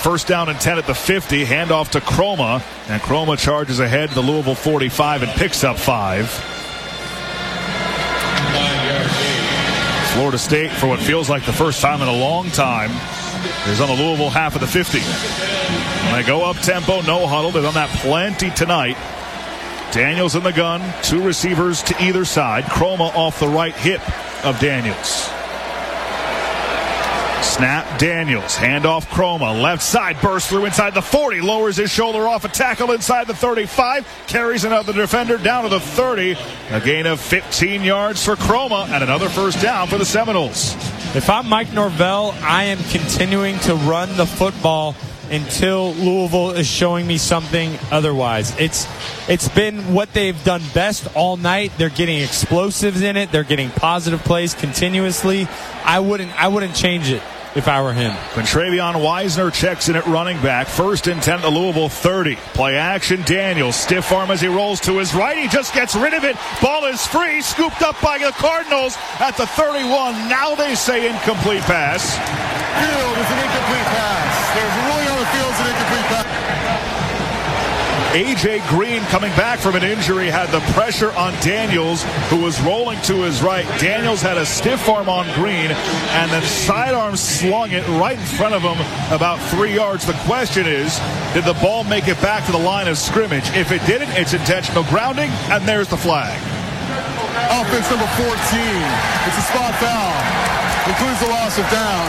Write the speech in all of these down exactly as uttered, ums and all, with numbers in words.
first down and ten at the fifty. Handoff to Croma, and Croma charges ahead to the Louisville forty-five and picks up five. Florida State, for what feels like the first time in a long time, is on the Louisville half of the fifty. And they go up tempo, no huddle. They've done that plenty tonight. Daniels in the gun, two receivers to either side. Croma off the right hip of Daniels. Snap, Daniels, handoff Croma, left side, bursts through inside the forty, lowers his shoulder off a tackle inside the thirty-five, carries another defender down to the thirty. A gain of fifteen yards for Croma, and another first down for the Seminoles. If I'm Mike Norvell, I am continuing to run the football until Louisville is showing me something otherwise. It's it's been what they've done best all night. They're getting explosives in it. They're getting positive plays continuously. I wouldn't I wouldn't change it if I were him. When Travion Wisner checks in at running back, first and ten to Louisville thirty. Play action, Daniels, stiff arm as he rolls to his right. He just gets rid of it. Ball is free, scooped up by the Cardinals at the thirty-one. Now they say incomplete pass. Field is an incomplete pass. There's really on the field is an incomplete pass. A J Green, coming back from an injury, had the pressure on Daniels, who was rolling to his right. Daniels had a stiff arm on Green, and then sidearm slung it right in front of him about three yards. The question is, did the ball make it back to the line of scrimmage? If it didn't, it's intentional grounding, and there's the flag. Offense number fourteen. It's a spot foul. Includes the loss of down.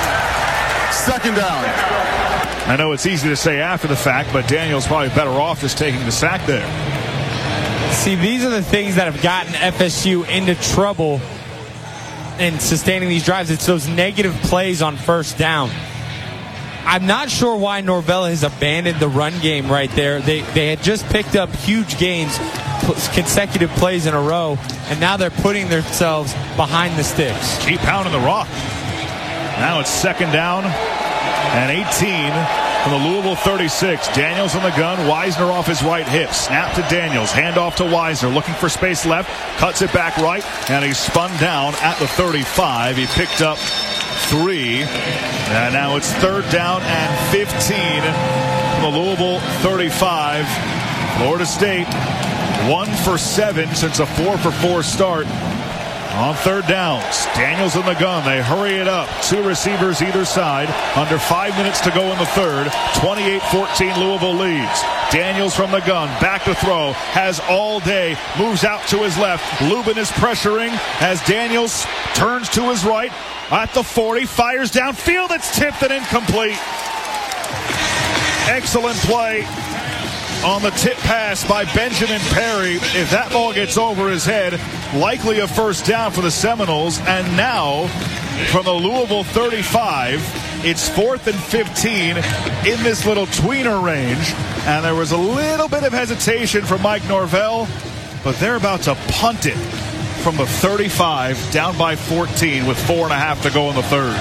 Second down. I know it's easy to say after the fact, but Daniels probably better off just taking the sack there. See, these are the things that have gotten F S U into trouble in sustaining these drives. It's those negative plays on first down. I'm not sure why Norvell has abandoned the run game right there. They they had just picked up huge gains, consecutive plays in a row, and now they're putting themselves behind the sticks. Keep pounding the rock. Now it's second down and eighteen from the Louisville thirty-six. Daniels in the gun. Wisner off his right hip. Snap to Daniels. Handoff to Wisner. Looking for space left. Cuts it back right. And he's spun down at the thirty-five. He picked up three. And now it's third down and fifteen from the Louisville thirty-five. Florida State one for seven since a four for four start. On third downs, Daniels in the gun. They hurry it up. Two receivers either side. Under five minutes to go in the third. twenty-eight fourteen Louisville leads. Daniels from the gun. Back to throw. Has all day. Moves out to his left. Lubin is pressuring as Daniels turns to his right. At the forty. Fires downfield. It's tipped and incomplete. Excellent play on the tip pass by Benjamin Perry. If that ball gets over his head, likely a first down for the Seminoles. And now from the Louisville thirty-five, it's fourth and fifteen in this little tweener range. And there was a little bit of hesitation from Mike Norvell, but they're about to punt it from the thirty-five, down by fourteen with four and a half to go in the third.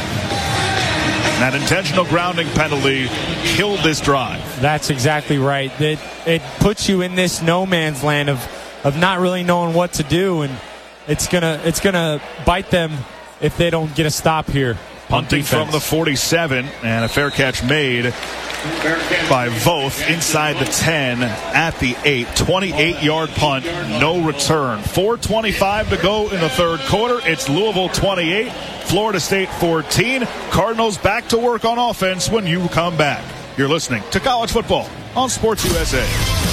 That intentional grounding penalty killed this drive. That's exactly right. It, it puts you in this no man's land of, of not really knowing what to do, and it's gonna it's gonna bite them if they don't get a stop here. Punting from the forty-seven, and a fair catch made by Voth inside the ten at the eight. twenty-eight yard punt, no return. four twenty-five to go in the third quarter. It's Louisville twenty-eight, Florida State fourteen. Cardinals back to work on offense when you come back. You're listening to College Football on Sports U S A.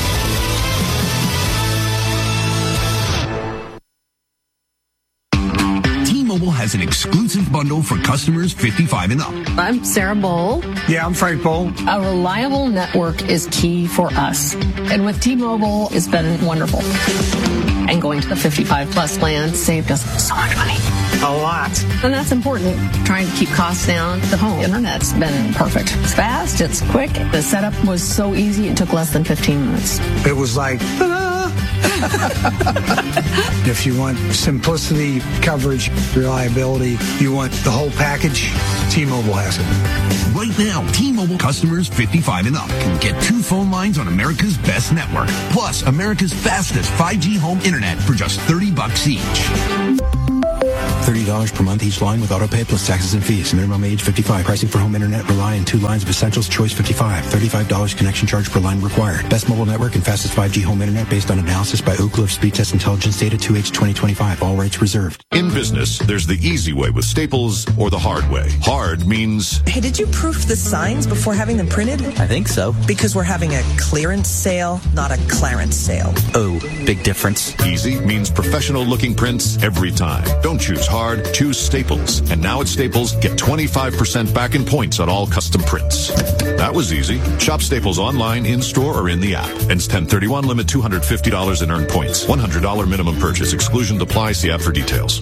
T-Mobile has an exclusive bundle for customers fifty-five and up. I'm Sarah Bowl. Yeah, I'm Frank Bowl. A reliable network is key for us. And with T-Mobile, it's been wonderful. And going to the fifty-five plus plan saved us so much money. A lot. And that's important. Trying to keep costs down. The home internet's been perfect. It's fast. It's quick. The setup was so easy. It took less than fifteen minutes. It was like, if you want simplicity, coverage, reliability, you want the whole package, T-Mobile has it. Right now, T-Mobile customers fifty-five and up can get two phone lines on America's best network, plus America's fastest five G home internet for just thirty bucks each. thirty dollars per month each line with auto pay plus taxes and fees. Minimum age fifty-five. Pricing for home internet, Rely, and two lines of Essentials, Choice fifty-five. thirty-five dollars connection charge per line required. Best mobile network and fastest five G home internet based on analysis by Ookla of Speed Test Intelligence Data two H twenty twenty-five. All rights reserved. In business, there's the easy way with Staples or the hard way. Hard means... Hey, did you proof the signs before having them printed? I think so. Because we're having a clearance sale, not a clarence sale. Oh, big difference. Easy means professional-looking prints every time. Don't choose hard, choose Staples. And now at Staples, get twenty-five percent back in points on all custom prints. That was easy. Shop Staples online, in-store, or in the app. Ends ten thirty-one, limit two hundred fifty dollars in earned points. one hundred dollars minimum purchase. Exclusion apply. See app for details.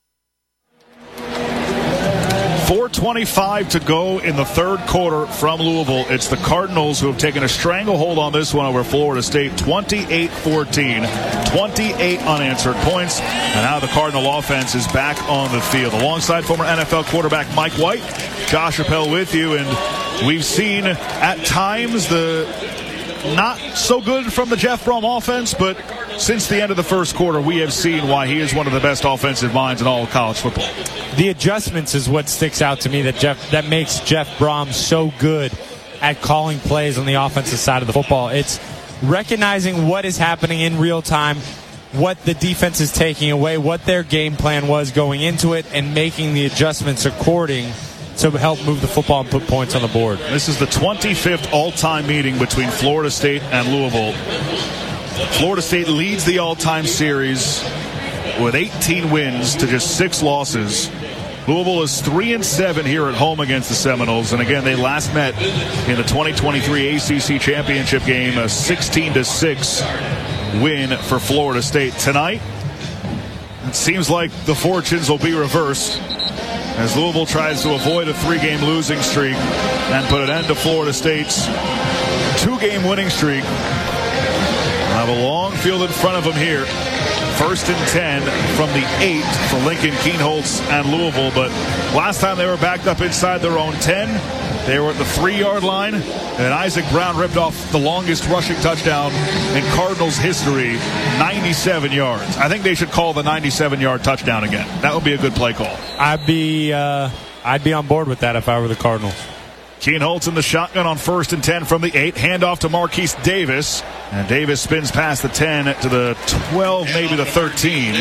four twenty-five to go in the third quarter from Louisville. It's the Cardinals who have taken a stranglehold on this one over Florida State, twenty-eight fourteen, twenty-eight unanswered points. And now the Cardinal offense is back on the field. Alongside former N F L quarterback Mike White, Josh Appel with you. And we've seen at times the not so good from the Jeff Brom offense, but since the end of the first quarter, we have seen why he is one of the best offensive minds in all of college football. The adjustments is what sticks out to me that Jeff that makes Jeff Brom so good at calling plays on the offensive side of the football. It's recognizing what is happening in real time, what the defense is taking away, what their game plan was going into it, and making the adjustments according to help move the football and put points on the board. This is the twenty-fifth all-time meeting between Florida State and Louisville. Florida State leads the all-time series with eighteen wins to just six losses. Louisville is three and seven here at home against the Seminoles, and again they last met in the twenty twenty-three A C C championship game, a sixteen to six win for Florida State. Tonight, it seems like the fortunes will be reversed as Louisville tries to avoid a three-game losing streak and put an end to Florida State's two-game winning streak. Have a long field in front of them here. First and ten from the eight for Lincoln Kienholz and Louisville. But last time they were backed up inside their own ten, they were at the three-yard line, and Isaac Brown ripped off the longest rushing touchdown in Cardinals history, ninety-seven yards. I think they should call the ninety-seven-yard touchdown again. That would be a good play call. I'd be, uh, I'd be on board with that if I were the Cardinals. Kienholz in the shotgun on first and ten from the eight. Handoff to Marquise Davis. And Davis spins past the ten to the twelve, maybe the thirteen.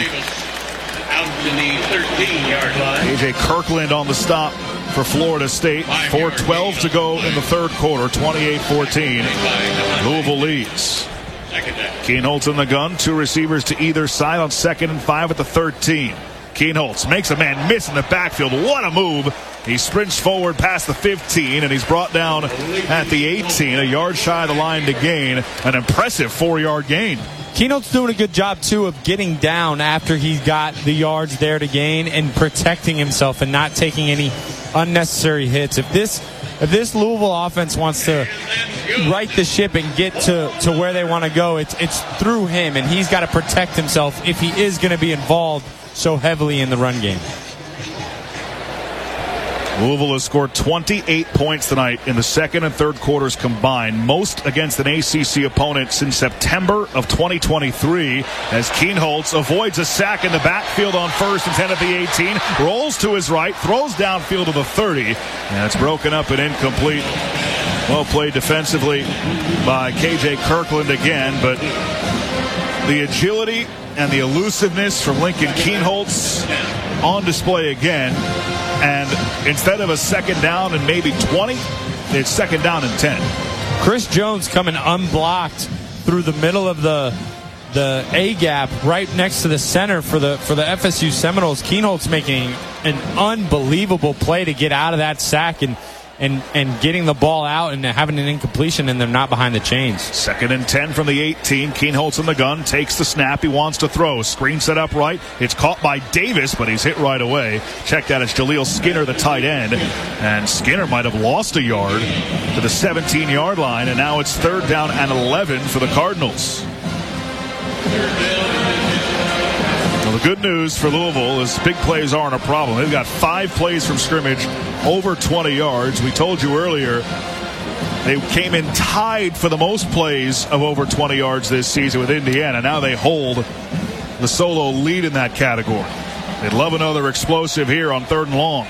Out to the thirteen-yard line. A J Kirkland on the stop for Florida State. four twelve to go in the third quarter. twenty-eight fourteen. Louisville leads. Kienholz in the gun. Two receivers to either side on second and five at the thirteen. Kienholz makes a man miss in the backfield. What a move. He sprints forward past the fifteen, and he's brought down at the eighteen, a yard shy of the line to gain. An impressive four-yard gain. Kienholz doing a good job, too, of getting down after he got the yards there to gain and protecting himself and not taking any unnecessary hits. If this if this Louisville offense wants to right the ship and get to, to where they want to go, it's, it's through him, and he's got to protect himself if he is going to be involved so heavily in the run game. Louisville has scored twenty-eight points tonight in the second and third quarters combined, most against an A C C opponent since September of twenty twenty-three, as Kienholz avoids a sack in the backfield on first and ten at the eighteen, rolls to his right, throws downfield to the thirty, and it's broken up and incomplete. Well played defensively by K J Kirkland again, but the agility and the elusiveness from Lincoln Kienholz on display again. And instead of a second down and maybe twenty, it's second down and ten. Chris Jones coming unblocked through the middle of the the A gap right next to the center for the for the F S U Seminoles. Kienholz making an unbelievable play to get out of that sack and and and getting the ball out and having an incompletion, and they're not behind the chains. Second and ten from the eighteen. Kienholz in the gun, takes the snap. He wants to throw. Screen set up right. It's caught by Davis, but he's hit right away. Check that. It's Jaleel Skinner, the tight end. And Skinner might have lost a yard to the seventeen-yard line, and now it's third down and eleven for the Cardinals. Well, the good news for Louisville is big plays aren't a problem. They've got five plays from scrimmage over twenty yards. We told you earlier they came in tied for the most plays of over twenty yards this season with Indiana. Now they hold the solo lead in that category. They'd love another explosive here on third and long.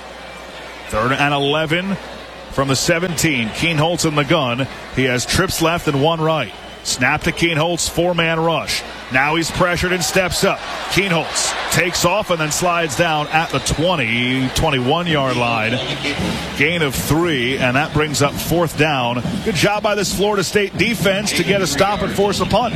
Third and eleven from the seventeen. Kienholz in the gun. He has trips left and one right. Snap to Kienholz, four-man rush. Now he's pressured and steps up. Kienholz takes off and then slides down at the twenty, twenty-one-yard line. Gain of three, and that brings up fourth down. Good job by this Florida State defense to get a stop and force a punt.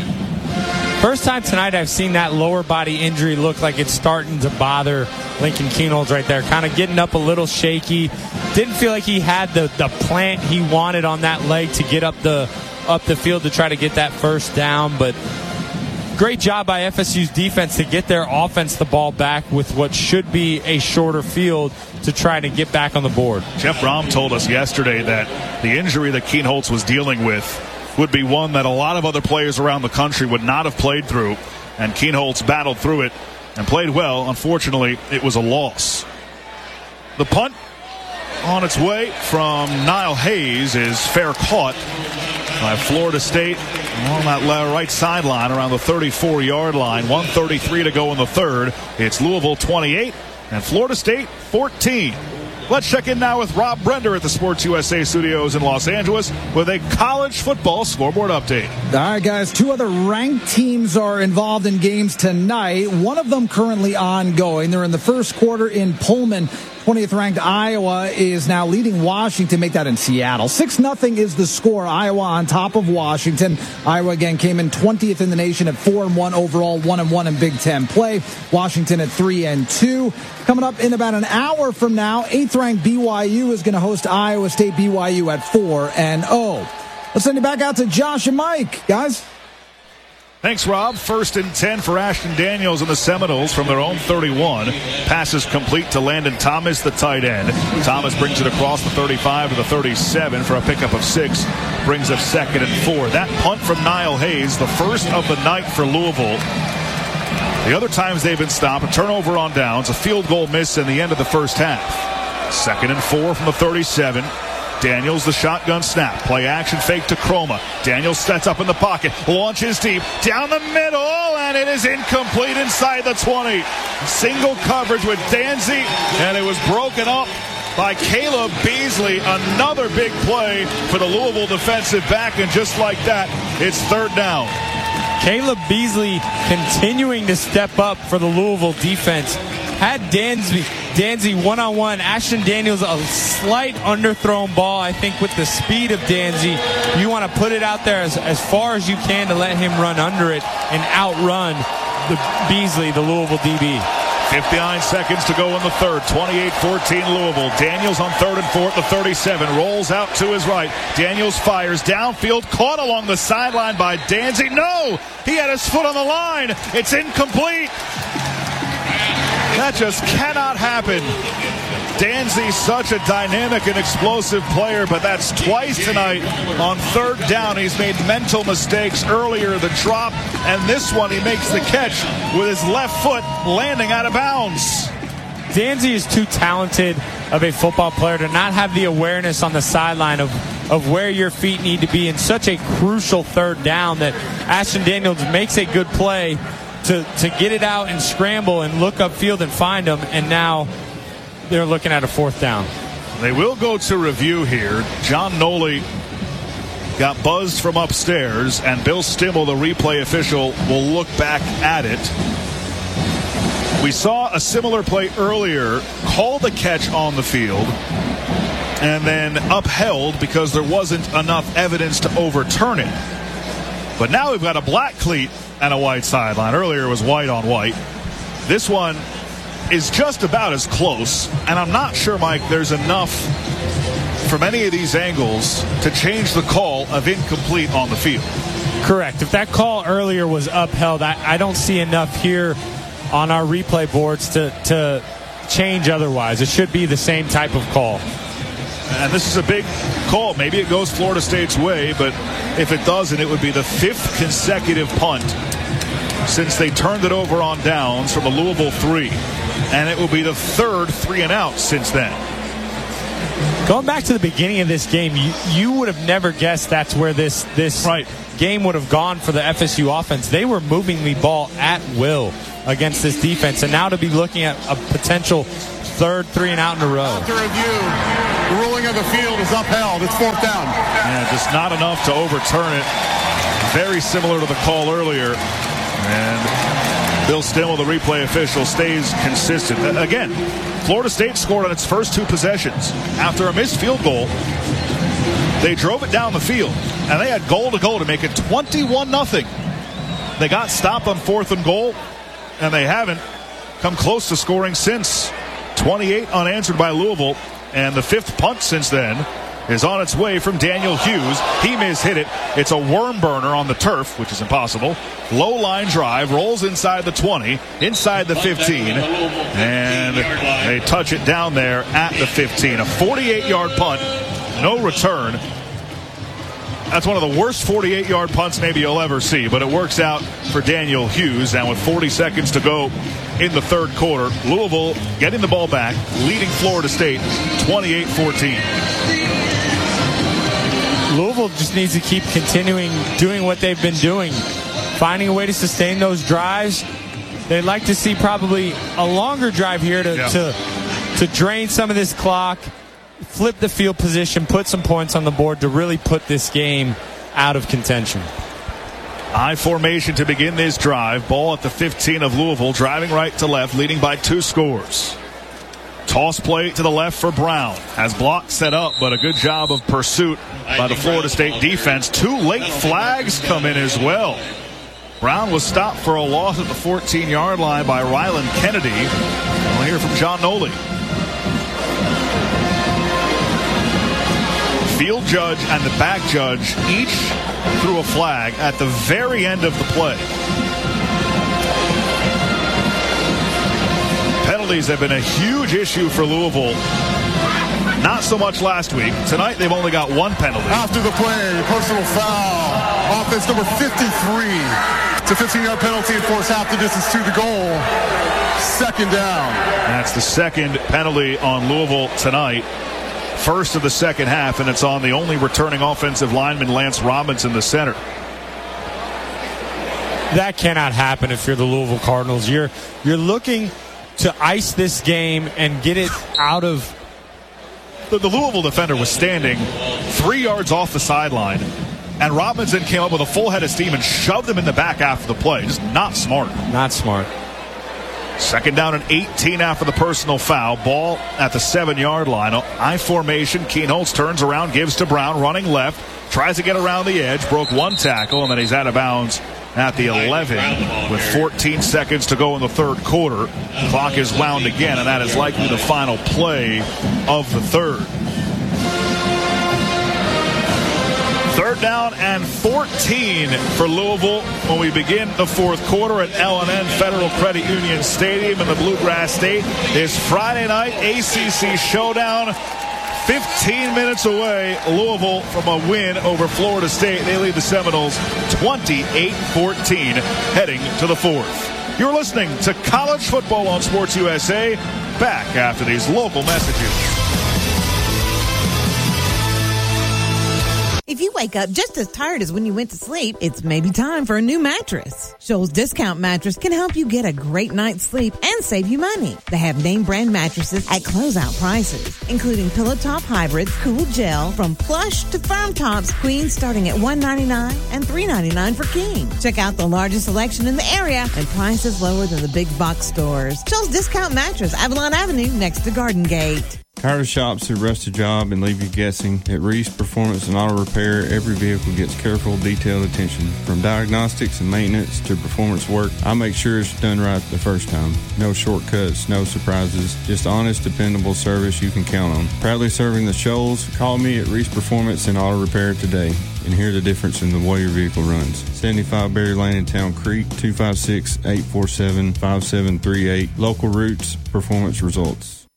First time tonight I've seen that lower body injury look like it's starting to bother Lincoln Kienholz right there. Kind of getting up a little shaky. Didn't feel like he had the, the plant he wanted on that leg to get up the up the field to try to get that first down. But great job by F S U's defense to get their offense the ball back with what should be a shorter field to try to get back on the board. Jeff Brom told us yesterday that the injury that Kienholz was dealing with would be one that a lot of other players around the country would not have played through, and Kienholz battled through it and played well. Unfortunately, it was a loss. The punt on its way from Niall Hayes is fair caught by Florida State on that right sideline around the thirty-four-yard line. one thirty-three to go in the third. It's Louisville twenty-eight and Florida State fourteen. Let's check in now with Rob Brender at the Sports U S A studios in Los Angeles with a college football scoreboard update. All right, guys, two other ranked teams are involved in games tonight. One of them currently ongoing. They're in the first quarter in Pullman. twentieth ranked Iowa is now leading Washington. Make that in Seattle. six nothing is the score. Iowa on top of Washington. Iowa again came in twentieth in the nation at four and one overall, one and one in Big Ten play. Washington at three and two. Coming up in about an hour from now, eighth ranked B Y U is going to host Iowa State. B Y U at four and oh. Let's send you back out to Josh and Mike, guys. Thanks, Rob. First and ten for Ashton Daniels and the Seminoles from their own thirty-one. Passes complete to Landon Thomas, the tight end. Thomas brings it across the thirty-five to the thirty-seven for a pickup of six. Brings up second and four. That punt from Niall Hayes, the first of the night for Louisville. The other times they've been stopped, a turnover on downs, a field goal miss in the end of the first half. Second and four from the thirty-seven. Daniels, the shotgun snap. Play action fake to Chroma. Daniels sets up in the pocket. Launches deep. Down the middle. And it is incomplete inside the twenty. Single coverage with Danzy. And it was broken up by Caleb Beasley. Another big play for the Louisville defensive back. And just like that, it's third down. Caleb Beasley continuing to step up for the Louisville defense. Had Danzy, Danzy one-on-one. Ashton Daniels, a slight underthrown ball, I think, with the speed of Danzy. You want to put it out there as, as far as you can to let him run under it and outrun the Beasley, the Louisville D B. fifty-nine seconds to go in the third. twenty-eight fourteen Louisville. Daniels on third and four at the thirty-seven. Rolls out to his right. Daniels fires downfield. Caught along the sideline by Danzy. No! He had his foot on the line. It's incomplete. That just cannot happen. Danzy's such a dynamic and explosive player, but that's twice tonight on third down. He's made mental mistakes earlier, the drop, and this one he makes the catch with his left foot landing out of bounds. Danzy is too talented of a football player to not have the awareness on the sideline of, of where your feet need to be in such a crucial third down that Ashton Daniels makes a good play to, to get it out and scramble and look upfield and find them, and now they're looking at a fourth down. They will go to review here. John Noli got buzzed from upstairs, and Bill Stimmel, the replay official, will look back at it. We saw a similar play earlier, call the catch on the field, and then upheld because there wasn't enough evidence to overturn it. But now we've got a black cleat and a white sideline. Earlier it was white on white. This one is just about as close, and I'm not sure, Mike, there's enough from any of these angles to change the call of incomplete on the field. Correct. If that call earlier was upheld, I, I don't see enough here on our replay boards to, to change otherwise. It should be the same type of call. And this is a big call. Maybe it goes Florida State's way, but if it doesn't, it would be the fifth consecutive punt since they turned it over on downs from the Louisville three. And it will be the third three and out since then. Going back to the beginning of this game, you, you would have never guessed that's where this this right. game would have gone for the F S U offense. They were moving the ball at will against this defense, and now to be looking at a potential third three and out in a row. After review, the ruling of the field is upheld. It's fourth down. Yeah, just not enough to overturn it. Very similar to the call earlier. And Bill Stimmel, the replay official, stays consistent. Again, Florida State scored on its first two possessions. After a missed field goal, they drove it down the field, and they had goal to go to make it twenty-one nothing. They got stopped on fourth and goal, and they haven't come close to scoring since. twenty-eight unanswered by Louisville, and the fifth punt since then is on its way from Daniel Hughes. He mishit it. It's a worm burner on the turf, which is impossible. Low line drive, rolls inside the twenty, inside the fifteen, and they touch it down there at the fifteen. A forty-eight yard punt, no return. That's one of the worst forty-eight yard punts maybe you'll ever see, but it works out for Daniel Hughes. And with forty seconds to go in the third quarter, Louisville getting the ball back, leading Florida State twenty-eight fourteen. Louisville just needs to keep continuing doing what they've been doing, finding a way to sustain those drives. They'd like to see probably a longer drive here to, yeah. to, to drain some of this clock, flip the field position, put some points on the board to really put this game out of contention. I formation to begin this drive. Ball at the fifteen of Louisville, driving right to left, leading by two scores. Toss play to the left for Brown. Has block set up, but a good job of pursuit by the Florida State defense. Two late flags come in as well. Brown was stopped for a loss at the fourteen yard line by Ryland Kennedy. We'll hear from John Noli. Field judge and the back judge each threw a flag at the very end of the play. Penalties have been a huge issue for Louisville. Not so much last week. Tonight they've only got one penalty. After the play, personal foul. Offense number fifty-three. It's a fifteen yard penalty and force half the distance to the goal. Second down. That's the second penalty on Louisville tonight. First of the second half, and it's on the only returning offensive lineman, Lance Robinson, the center. That cannot happen if you're the Louisville Cardinals. You're you're looking to ice this game and get it out of... The, the Louisville defender was standing three yards off the sideline, and Robinson came up with a full head of steam and shoved him in the back after the play. Just not smart. Not smart. Second down and eighteen after the personal foul. Ball at the seven yard line. I formation. Kienholz turns around, gives to Brown, running left. Tries to get around the edge. Broke one tackle, and then he's out of bounds at the eleven with fourteen seconds to go in the third quarter. Clock is wound again, and that is likely the final play of the third. Third down and fourteen for Louisville when we begin the fourth quarter at L and N Federal Credit Union Stadium in the Bluegrass State. This Friday night A C C showdown. fifteen minutes away, Louisville from a win over Florida State. They lead the Seminoles twenty-eight fourteen heading to the fourth. You're listening to College Football on Sports U S A. Back after these local messages. If you wake up just as tired as when you went to sleep, it's maybe time for a new mattress. Shoals Discount Mattress can help you get a great night's sleep and save you money. They have name brand mattresses at closeout prices, including Pillow Top Hybrids, Cool Gel, from plush to firm tops, queens starting at one ninety-nine and three ninety-nine for king. Check out the largest selection in the area and prices lower than the big box stores. Shoals Discount Mattress, Avalon Avenue, next to Garden Gate. Tired of shops who rust a job and leave you guessing? At Reese Performance and Auto Repair, every vehicle gets careful, detailed attention. From diagnostics and maintenance to performance work, I make sure it's done right the first time. No shortcuts, no surprises, just honest, dependable service you can count on. Proudly serving the Shoals, call me at Reese Performance and Auto Repair today and hear the difference in the way your vehicle runs. seventy-five Berry Lane in Town Creek, two five six, eight four seven, five seven three eight. Local Roots, Performance Results.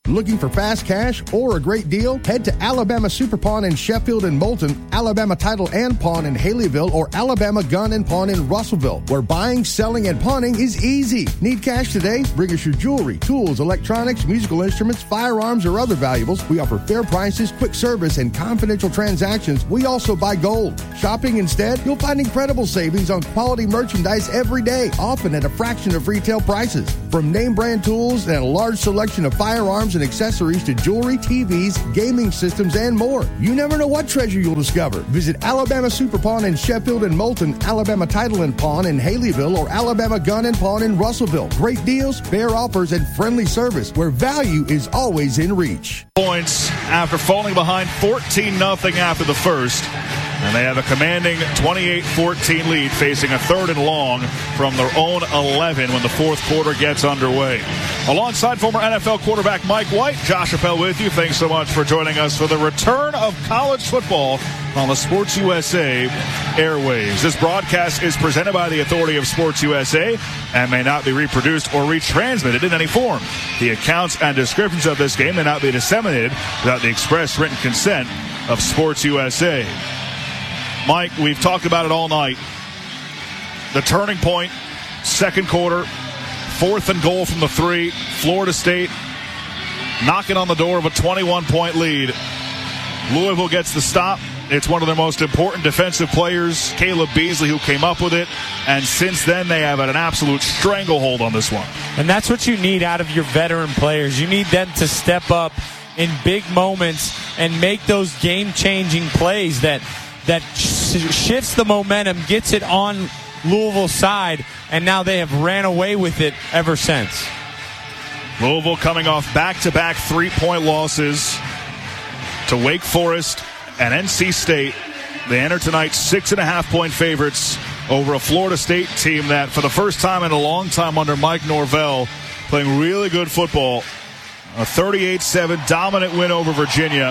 Looking for fast cash or a great deal? Head to Alabama Super Pawn in Sheffield and Moulton, Alabama Title and Pawn in Haleyville, or Alabama Gun and Pawn in Russellville, where buying, selling, and pawning is easy. Need cash today? Bring us your jewelry, tools, electronics, musical instruments, firearms, or other valuables. We offer fair prices, quick service, and confidential transactions. We also buy gold. Shopping instead? You'll find incredible savings on quality merchandise every day, often at a fraction of retail prices. From name brand tools and a large selection of firearms and accessories to jewelry, T Vs, gaming systems, and more. You never know what treasure you'll discover. Visit Alabama Super Pawn in Sheffield and Moulton, Alabama Title and Pawn in Haleyville, or Alabama Gun and Pawn in Russellville. Great deals, fair offers, and friendly service where value is always in reach. Points after falling behind fourteen nothing after the first. And they have a commanding twenty-eight fourteen lead, facing a third and long from their own eleven when the fourth quarter gets underway. Alongside former N F L quarterback Mike White, Josh Appel with you. Thanks so much for joining us for the return of college football on the Sports U S A airwaves. This broadcast is presented by the authority of Sports U S A and may not be reproduced or retransmitted in any form. The accounts and descriptions of this game may not be disseminated without the express written consent of Sports U S A. Mike, we've talked about it all night. The turning point, second quarter, fourth and goal from the three. Florida State knocking on the door of a twenty-one point lead. Louisville gets the stop. It's one of their most important defensive players, Caleb Beasley, who came up with it. And since then, they have had an absolute stranglehold on this one. And that's what you need out of your veteran players. You need them to step up in big moments and make those game-changing plays that that shifts the momentum, gets it on Louisville's side, and now they have ran away with it ever since. Louisville coming off back-to-back three-point losses to Wake Forest and N C State. They enter tonight six-and-a-half-point favorites over a Florida State team that, for the first time in a long time under Mike Norvell, playing really good football. A thirty-eight seven dominant win over Virginia.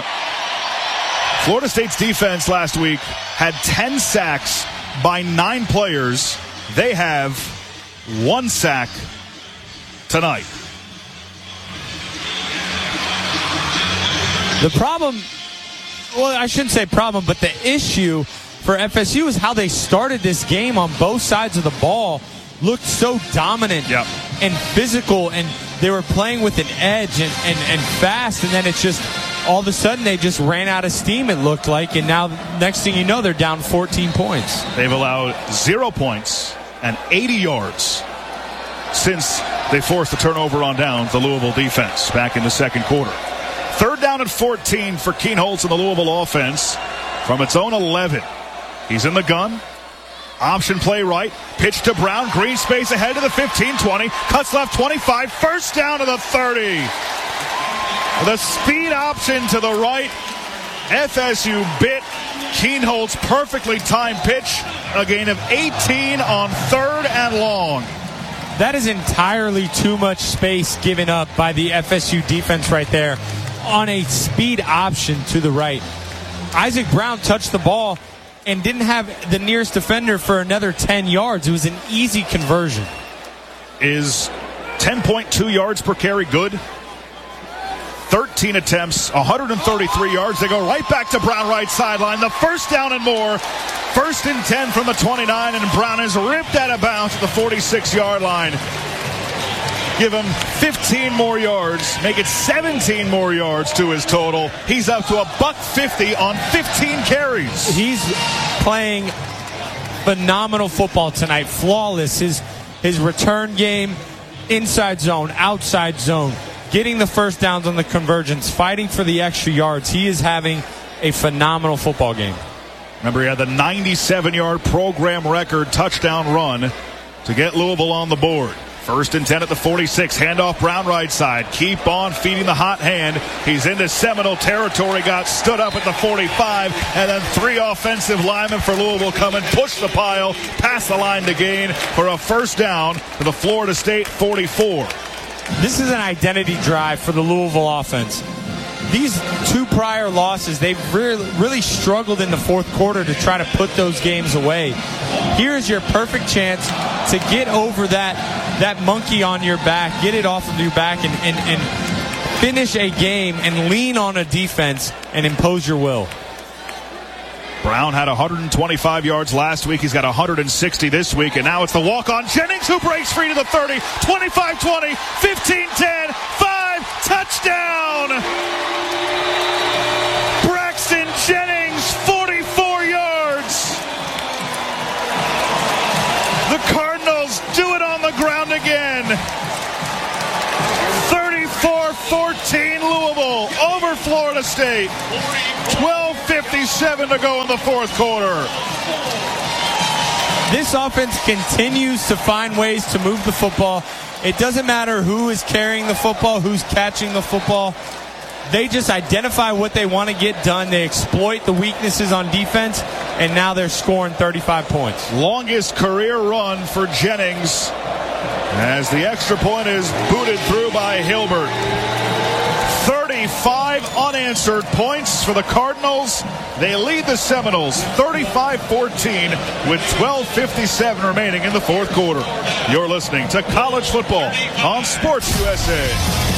Florida State's defense last week had ten sacks by nine players. They have one sack tonight. The problem, well, I shouldn't say problem, but the issue for F S U is how they started this game on both sides of the ball. Looked so dominant yep. and physical, and they were playing with an edge and, and, and fast, and then it's just all of a sudden they just ran out of steam, it looked like, and now next thing you know, they're down fourteen points. They've allowed zero points and eighty yards since they forced the turnover on down the Louisville defense back in the second quarter. Third down and fourteen for Keenholz and the Louisville offense from its own eleven. He's in the gun. Option play right. Pitch to Brown. Green space ahead to the fifteen twenty. Cuts left twenty-five. First down to the thirty. The speed option to the right. F S U bit. Keenholz perfectly timed pitch. A gain of eighteen on third and long. That is entirely too much space given up by the F S U defense right there on a speed option to the right. Isaac Brown touched the ball and didn't have the nearest defender for another ten yards. It was an easy conversion. Is ten point two yards per carry good? thirteen attempts, one hundred thirty-three yards. They go right back to Brown, right sideline. The first down and more. First and ten from the twenty-nine, and Brown is ripped out of bounds at the forty-six-yard line. Give him fifteen more yards, make it seventeen more yards to his total. He's up to a buck fifty on fifteen carries. He's playing phenomenal football tonight. Flawless. His his return game, inside zone, outside zone, getting the first downs on the convergence, fighting for the extra yards. He is having a phenomenal football game. Remember, he had the ninety-seven-yard program record touchdown run to get Louisville on the board. First and ten at the forty-six. Handoff Brown right side. Keep on feeding the hot hand. He's into Seminole territory. Got stood up at the forty-five. And then three offensive linemen for Louisville come and push the pile past the line to gain for a first down to the Florida State forty-four. This is an identity drive for the Louisville offense. These two prior losses, they've really, really struggled in the fourth quarter to try to put those games away. Here's your perfect chance to get over that that monkey on your back, get it off of your back, and, and, and finish a game and lean on a defense and impose your will. Brown had one hundred twenty-five yards last week. He's got one hundred sixty this week, and now it's the walk-on Jennings who breaks free to the thirty, twenty-five twenty, fifteen ten, five, touchdown! Braxton Jennings, forty-four yards. The Cardinals do it on the ground again. thirty-four fourteen Louisville over Florida State. twelve fifty-seven to go in the fourth quarter. This offense continues to find ways to move the football. It doesn't matter who is carrying the football, who's catching the football. They just identify what they want to get done. They exploit the weaknesses on defense, and now they're scoring thirty-five points. Longest career run for Jennings as the extra point is booted through by Hilbert. thirty-five unanswered points for the Cardinals. They lead the Seminoles thirty-five fourteen with twelve fifty-seven remaining in the fourth quarter. You're listening to College Football on Sports U S A.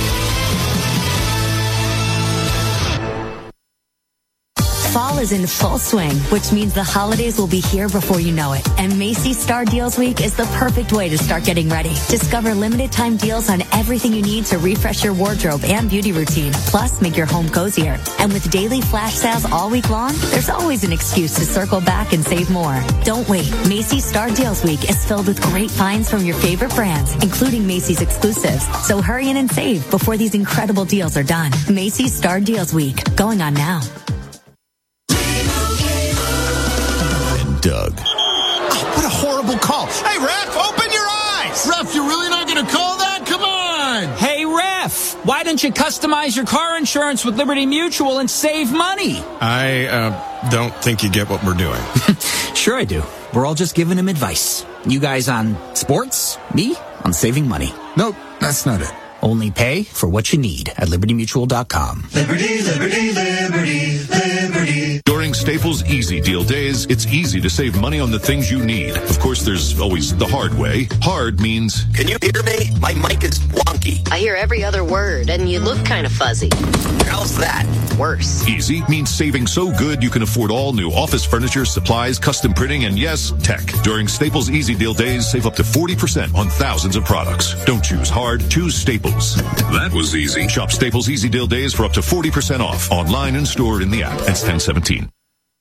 Fall is in full swing, which means the holidays will be here before you know it. And Macy's Star Deals Week is the perfect way to start getting ready. Discover limited time deals on everything you need to refresh your wardrobe and beauty routine. Plus, make your home cozier. And with daily flash sales all week long, there's always an excuse to circle back and save more. Don't wait. Macy's Star Deals Week is filled with great finds from your favorite brands, including Macy's exclusives. So hurry in and save before these incredible deals are done. Macy's Star Deals Week, going on now. Doug. Oh, what a horrible call. Hey, ref, open your eyes. Ref, you're really not going to call that? Come on. Hey, ref, why don't you customize your car insurance with Liberty Mutual and save money? I uh, don't think you get what we're doing. Sure I do. We're all just giving him advice. You guys on sports, me on saving money. Nope, that's not it. Only pay for what you need at liberty mutual dot com. Liberty, liberty, liberty, liberty. During Staples Easy Deal Days, it's easy to save money on the things you need. Of course, there's always the hard way. Hard means... Can you hear me? My mic is wonky. I hear every other word, and you look kind of fuzzy. How's that? Worse. Easy means saving so good you can afford all new office furniture, supplies, custom printing, and yes, tech. During Staples Easy Deal Days, save up to forty percent on thousands of products. Don't choose hard, choose Staples. That was easy. Shop Staples Easy Deal Days for up to forty percent off. Online and stored in the app. That's ten seventeen.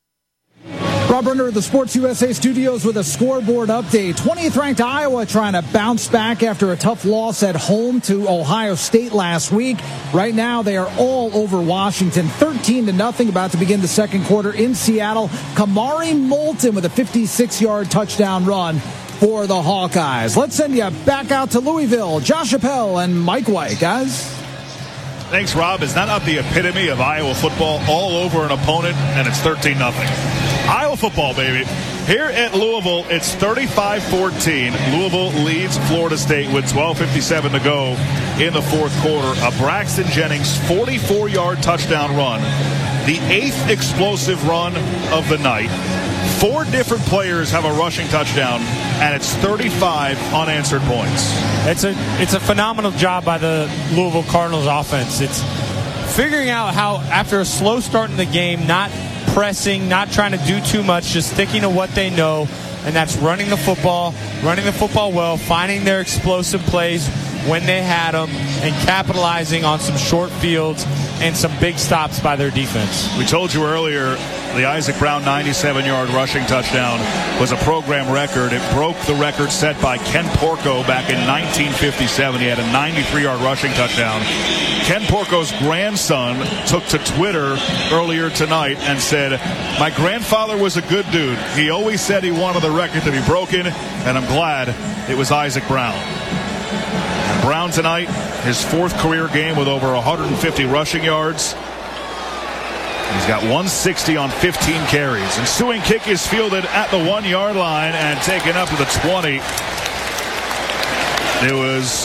Rob Brenner of the Sports U S A studios with a scoreboard update. twentieth ranked Iowa trying to bounce back after a tough loss at home to Ohio State last week. Right now, they are all over Washington, thirteen to nothing, about to begin the second quarter in Seattle. Kamari Moulton with a fifty-six-yard touchdown run for the Hawkeyes. Let's send you back out to Louisville. Josh Appel and Mike White, guys. Thanks, Rob. Is that not the epitome of Iowa football? All over an opponent, and it's thirteen nothing. Iowa football, baby. Here at Louisville, it's thirty-five fourteen. Louisville leads Florida State with twelve fifty-seven to go in the fourth quarter. A Braxton Jennings forty-four-yard touchdown run. The eighth explosive run of the night. Four different players have a rushing touchdown, and it's thirty-five unanswered points. It's a it's a phenomenal job by the Louisville Cardinals offense. It's figuring out how, after a slow start in the game, not pressing, not trying to do too much, just sticking to what they know, and that's running the football, running the football well, finding their explosive plays when they had them, and capitalizing on some short fields and some big stops by their defense. We told you earlier the Isaac Brown ninety-seven-yard rushing touchdown was a program record. It broke the record set by Ken Porco back in nineteen fifty-seven. He had a ninety-three-yard rushing touchdown. Ken Porco's grandson took to Twitter earlier tonight and said, "My grandfather was a good dude. He always said he wanted the record to be broken, and I'm glad it was Isaac Brown." And Brown tonight, his fourth career game with over one hundred fifty rushing yards. He's got one sixty on fifteen carries. Ensuing kick is fielded at the one-yard line and taken up to the twenty. It was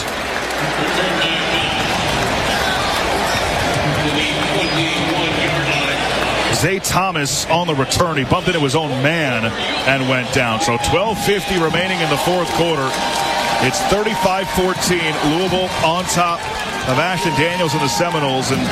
Zay Thomas on the return. He bumped into his own man and went down. So twelve fifty remaining in the fourth quarter. It's thirty-five fourteen. Louisville on top of Ashton Daniels and the Seminoles. And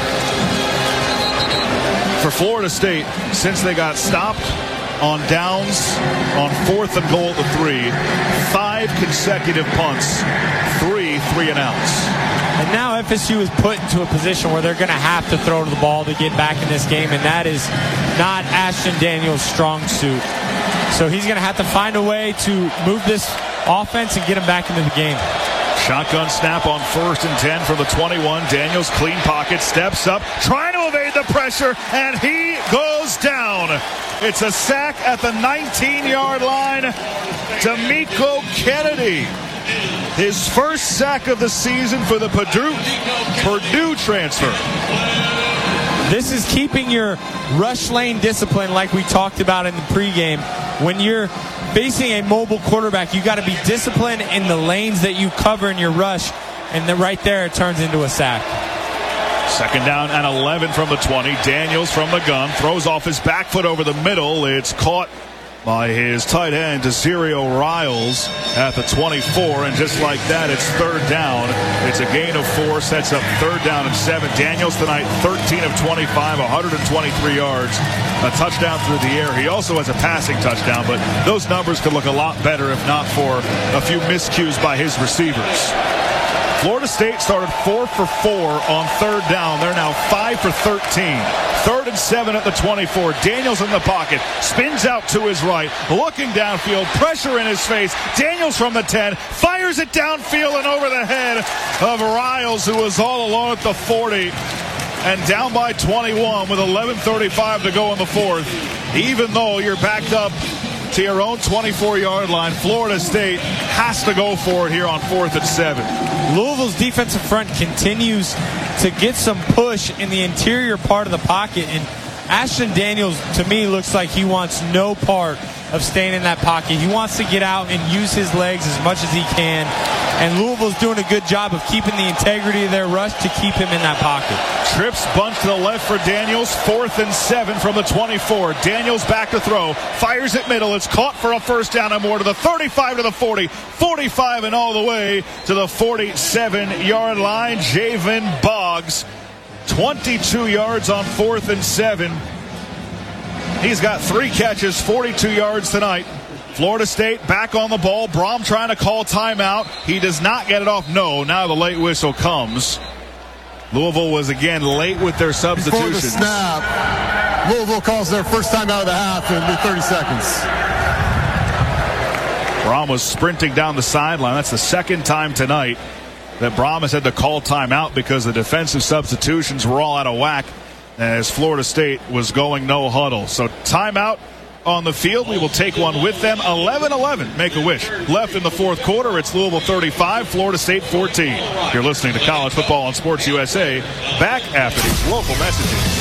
for Florida State, since they got stopped on downs on fourth and goal at the three, five consecutive punts, three three and outs. And now F S U is put into a position where they're going to have to throw to the ball to get back in this game, and that is not Ashton Daniels' strong suit. So he's going to have to find a way to move this offense and get him back into the game. Shotgun snap on first and ten from the twenty-one. Daniels, clean pocket, steps up, trying to evade the pressure, and he goes down. It's a sack at the nineteen-yard line. D'Amico Kennedy, his first sack of the season for the Purdue, Purdue transfer. This is keeping your rush lane discipline like we talked about in the pregame. When you're facing a mobile quarterback, you got to be disciplined in the lanes that you cover in your rush, and then right there it turns into a sack. Second down and eleven from the twenty. Daniels from the gun throws off his back foot over the middle. It's caught by his tight end, Desirio Riles, at the twenty-four, and just like that, it's third down. It's a gain of four, sets up third down and seven. Daniels tonight, thirteen of twenty-five, one hundred twenty-three yards, a touchdown through the air. He also has a passing touchdown, but those numbers could look a lot better if not for a few miscues by his receivers. Florida State started four for four on third down. They're now five for thirteen. Third and seven at the twenty-four. Daniels in the pocket. Spins out to his right. Looking downfield. Pressure in his face. Daniels from the ten. Fires it downfield and over the head of Riles, who was all alone at the forty. And down by twenty-one with eleven thirty-five to go in the fourth. Even though you're backed up to your own twenty-four-yard line, Florida State has to go for it here on fourth and seven. Louisville's defensive front continues to get some push in the interior part of the pocket, and Ashton Daniels, to me, looks like he wants no part of staying in that pocket. He wants to get out and use his legs as much as he can, and Louisville's doing a good job of keeping the integrity of their rush to keep him in that pocket. Trips bunt to the left for Daniels. Fourth and seven from the twenty-four. Daniels back to throw. Fires it middle. It's caught for a first down and more to the thirty-five to the forty. forty-five and all the way to the forty-seven-yard line. Javen Boggs, twenty-two yards on fourth and seven. He's got three catches, forty-two yards tonight. Florida State back on the ball. Brom trying to call timeout. He does not get it off. No, now the late whistle comes. Louisville was again late with their substitutions. Before the snap, Louisville calls their first time out of the half, and it'll be thirty seconds. Brom was sprinting down the sideline. That's the second time tonight that Brom has had to call timeout because the defensive substitutions were all out of whack as Florida State was going no huddle. So timeout on the field. We will take one with them. eleven eleven, Make-A-Wish. Left in the fourth quarter. It's Louisville thirty-five, Florida State fourteen. You're listening to College Football on Sports U S A. Back after these local messages.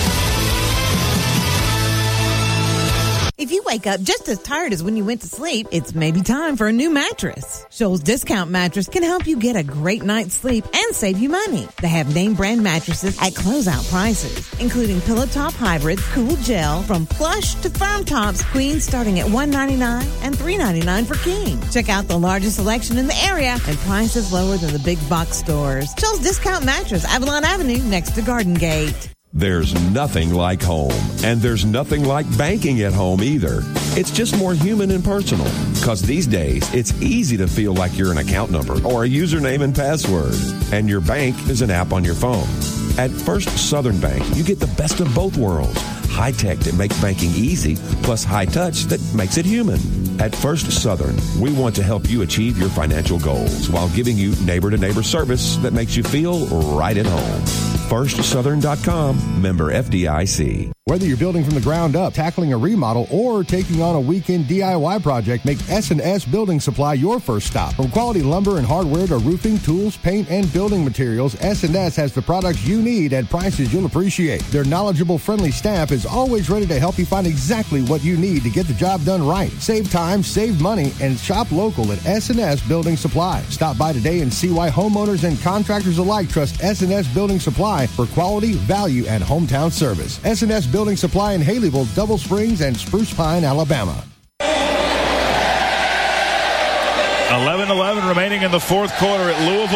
If you wake up just as tired as when you went to sleep, it's maybe time for a new mattress. Shoals Discount Mattress can help you get a great night's sleep and save you money. They have name brand mattresses at closeout prices, including Pillow Top Hybrid, Cool Gel, from plush to firm tops, queens starting at one ninety-nine and three ninety-nine for king. Check out the largest selection in the area and prices lower than the big box stores. Shoals Discount Mattress, Avalon Avenue, next to Garden Gate. There's nothing like home, and there's nothing like banking at home either. It's just more human and personal, because these days it's easy to feel like you're an account number or a username and password, and your bank is an app on your phone. At First Southern Bank, you get the best of both worlds. High tech that makes banking easy, plus high touch that makes it human. At First Southern, we want to help you achieve your financial goals while giving you neighbor-to-neighbor service that makes you feel right at home. first southern dot com, member F D I C. Whether you're building from the ground up, tackling a remodel, or taking on a weekend D I Y project, make S and S Building Supply your first stop. From quality lumber and hardware to roofing, tools, paint, and building materials, S and S has the products you need at prices you'll appreciate. Their knowledgeable, friendly staff is always ready to help you find exactly what you need to get the job done right. Save time, save money, and shop local at S and S Building Supply. Stop by today and see why homeowners and contractors alike trust S and S Building Supply for quality, value, and hometown service. S and S Building Supply in Haleyville, Double Springs, and Spruce Pine, Alabama. eleven eleven remaining in the fourth quarter at Louisville.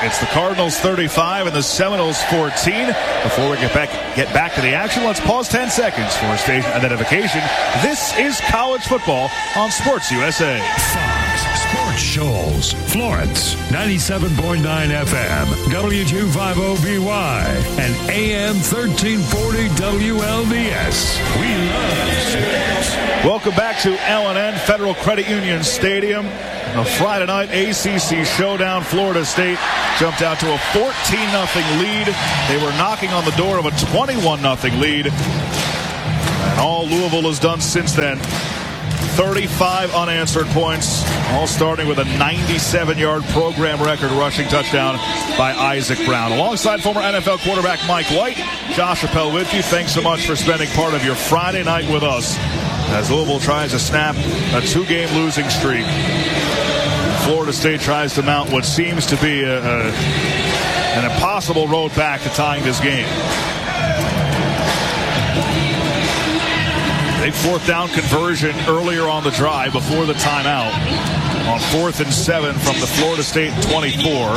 It's the Cardinals thirty-five and the Seminoles fourteen. Before we get back get back to the action, let's pause ten seconds for station identification. This is college football on Sports U S A. Fox Sports Shoals, Florence, ninety-seven point nine F M, W two fifty B Y, and A M thirteen forty W L D S. We love sports. Welcome back to L and N Federal Credit Union Stadium. A Friday night A C C showdown. Florida State jumped out to a fourteen nothing lead. They were knocking on the door of a twenty-one nothing lead. And all Louisville has done since then, thirty-five unanswered points, all starting with a ninety-seven yard program record rushing touchdown by Isaac Brown. Alongside former N F L quarterback Mike White, Josh Appel with you. Thanks so much for spending part of your Friday night with us as Louisville tries to snap a two-game losing streak. Florida State tries to mount what seems to be a, a, an impossible road back to tying this game. Big fourth down conversion earlier on the drive before the timeout on fourth and seven from the Florida State twenty-four.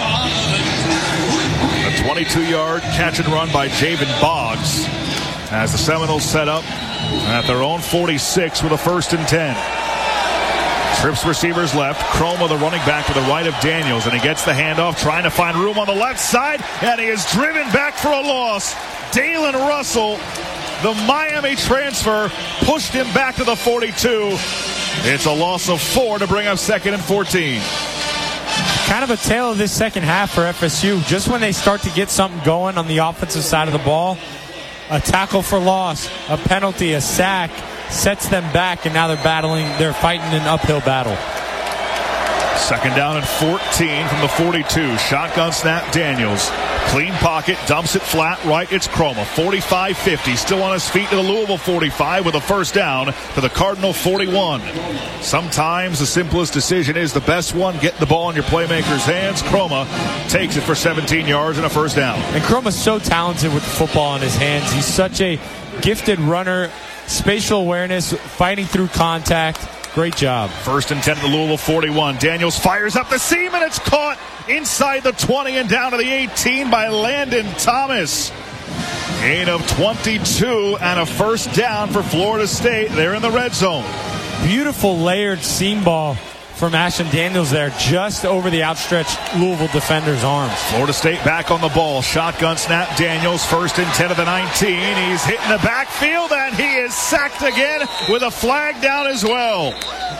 A twenty-two yard catch and run by Javen Boggs as the Seminoles set up at their own forty-six with a first and ten. Trips receivers left. Chroma, the running back, to the right of Daniels, and he gets the handoff, trying to find room on the left side, and he is driven back for a loss. Dalen Russell, the Miami transfer, pushed him back to the forty-two. It's a loss of four to bring up second and fourteen. Kind of a tale of this second half for F S U. Just when they start to get something going on the offensive side of the ball, a tackle for loss, a penalty, a sack, sets them back, and now they're battling, they're fighting an uphill battle. Second down and fourteen from the forty-two. Shotgun snap, Daniels. Clean pocket, dumps it flat right. It's Chroma. forty-five fifty. Still on his feet to the Louisville forty-five with a first down to the Cardinal forty-one. Sometimes the simplest decision is the best one. Get the ball in your playmaker's hands. Chroma takes it for seventeen yards and a first down. And Chroma's so talented with the football in his hands. He's such a gifted runner. Spatial awareness, fighting through contact. Great job. First and ten to the Louisville forty-one. Daniels fires up the seam, and it's caught inside the twenty and down to the eighteen by Landon Thomas. Gain of twenty-two and a first down for Florida State. They're in the red zone. Beautiful layered seam ball from Ashton Daniels there, just over the outstretched Louisville defender's arms. Florida State back on the ball. Shotgun snap, Daniels, first and ten of the nineteen. He's hitting the backfield, and he is sacked again with a flag down as well.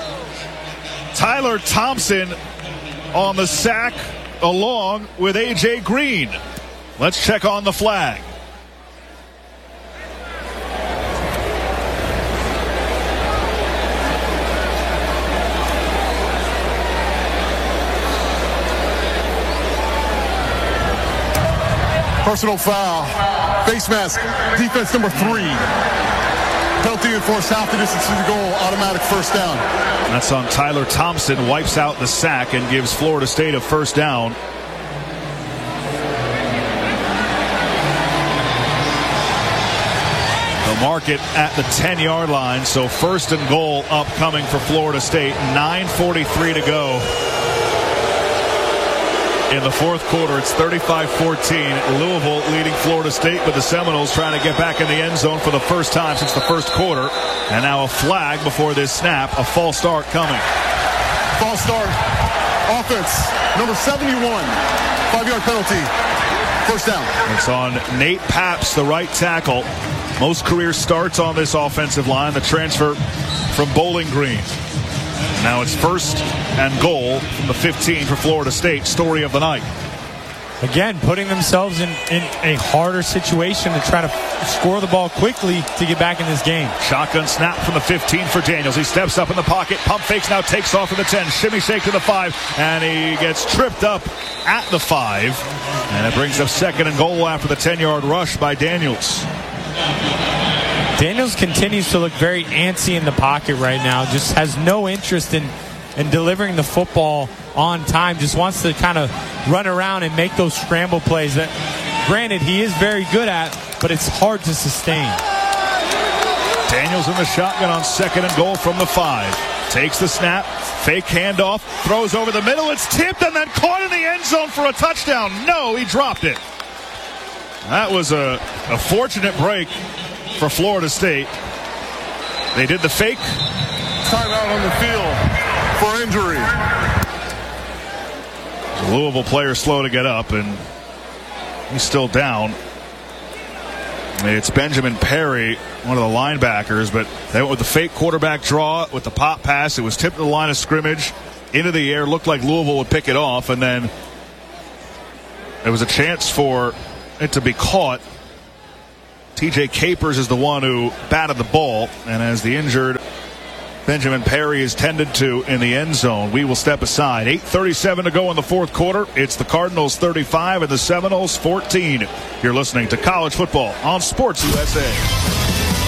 Tyler Thompson on the sack along with A J Green. Let's check on the flag. Personal foul. Face mask. Defense number three. Penalty enforced half the distance to the goal. Automatic first down. That's on Tyler Thompson. Wipes out the sack and gives Florida State a first down. They'll mark it at the ten yard line. So first and goal upcoming for Florida State. nine forty-three to go. In the fourth quarter, it's thirty-five fourteen. Louisville leading Florida State, but the Seminoles trying to get back in the end zone for the first time since the first quarter. And now a flag before this snap. A false start coming. False start. Offense, number seventy-one. Five-yard penalty. First down. It's on Nate Paps, the right tackle. Most career starts on this offensive line. The transfer from Bowling Green. Now it's first and goal from the fifteen for Florida State. Story of the night. Again, putting themselves in, in a harder situation to try to score the ball quickly to get back in this game. Shotgun snap from the fifteen for Daniels. He steps up in the pocket. Pump fakes, now takes off to the ten. Shimmy shake to the five. And he gets tripped up at the five. And it brings up second and goal after the ten yard rush by Daniels. Daniels continues to look very antsy in the pocket right now. Just has no interest in, in delivering the football on time. Just wants to kind of run around and make those scramble plays that, granted, he is very good at, but it's hard to sustain. Daniels in the shotgun on second and goal from the five. Takes the snap, Fake handoff, throws over the middle. It's tipped and then caught in the end zone for a touchdown. No, he dropped it. That was a, a fortunate break for Florida State. They did the fake. Timeout on the field for injury. The Louisville player slow to get up, and he's still down. It's Benjamin Perry, one of the linebackers, but they went with the fake quarterback draw with the pop pass. It was tipped to the line of scrimmage, into the air. Looked like Louisville would pick it off, and then there was a chance for it to be caught. T J Capers is the one who batted the ball, and as the injured Benjamin Perry is tended to in the end zone, we will step aside. eight thirty-seven to go in the fourth quarter. It's the Cardinals thirty-five and the Seminoles fourteen. You're listening to College Football on Sports U S A.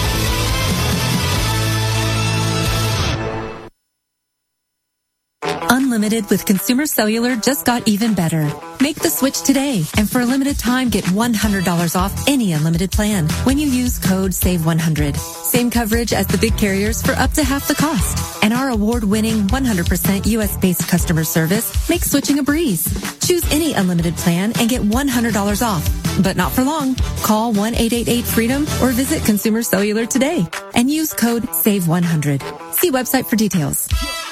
Unlimited with Consumer Cellular just got even better. Make the switch today, and for a limited time, get one hundred dollars off any unlimited plan when you use code save one hundred. Same coverage as the big carriers for up to half the cost. And our award-winning one hundred percent U S-based customer service makes switching a breeze. Choose any unlimited plan and get one hundred dollars off, but not for long. Call one eight eight eight freedom or visit Consumer Cellular today and use code save one hundred. See website for details.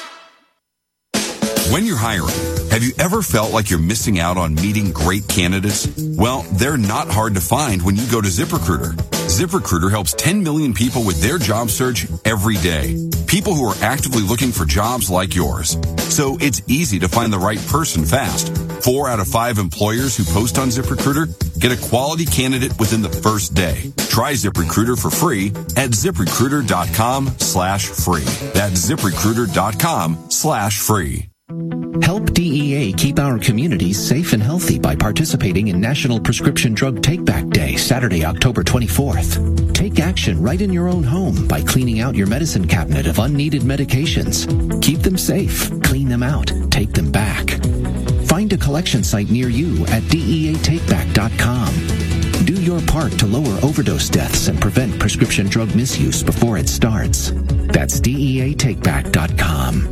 When you're hiring, have you ever felt like you're missing out on meeting great candidates? Well, they're not hard to find when you go to ZipRecruiter. ZipRecruiter helps ten million people with their job search every day. People who are actively looking for jobs like yours. So it's easy to find the right person fast. Four out of five employers who post on ZipRecruiter get a quality candidate within the first day. Try ZipRecruiter for free at ZipRecruiter.com slash free. That's ZipRecruiter.com slash free. Help D E A keep our communities safe and healthy by participating in National Prescription Drug Take-Back Day, Saturday, October twenty-fourth. Take action right in your own home by cleaning out your medicine cabinet of unneeded medications. Keep them safe, clean them out, take them back. Find a collection site near you at D E A take back dot com. Do your part to lower overdose deaths and prevent prescription drug misuse before it starts. That's D E A take back dot com.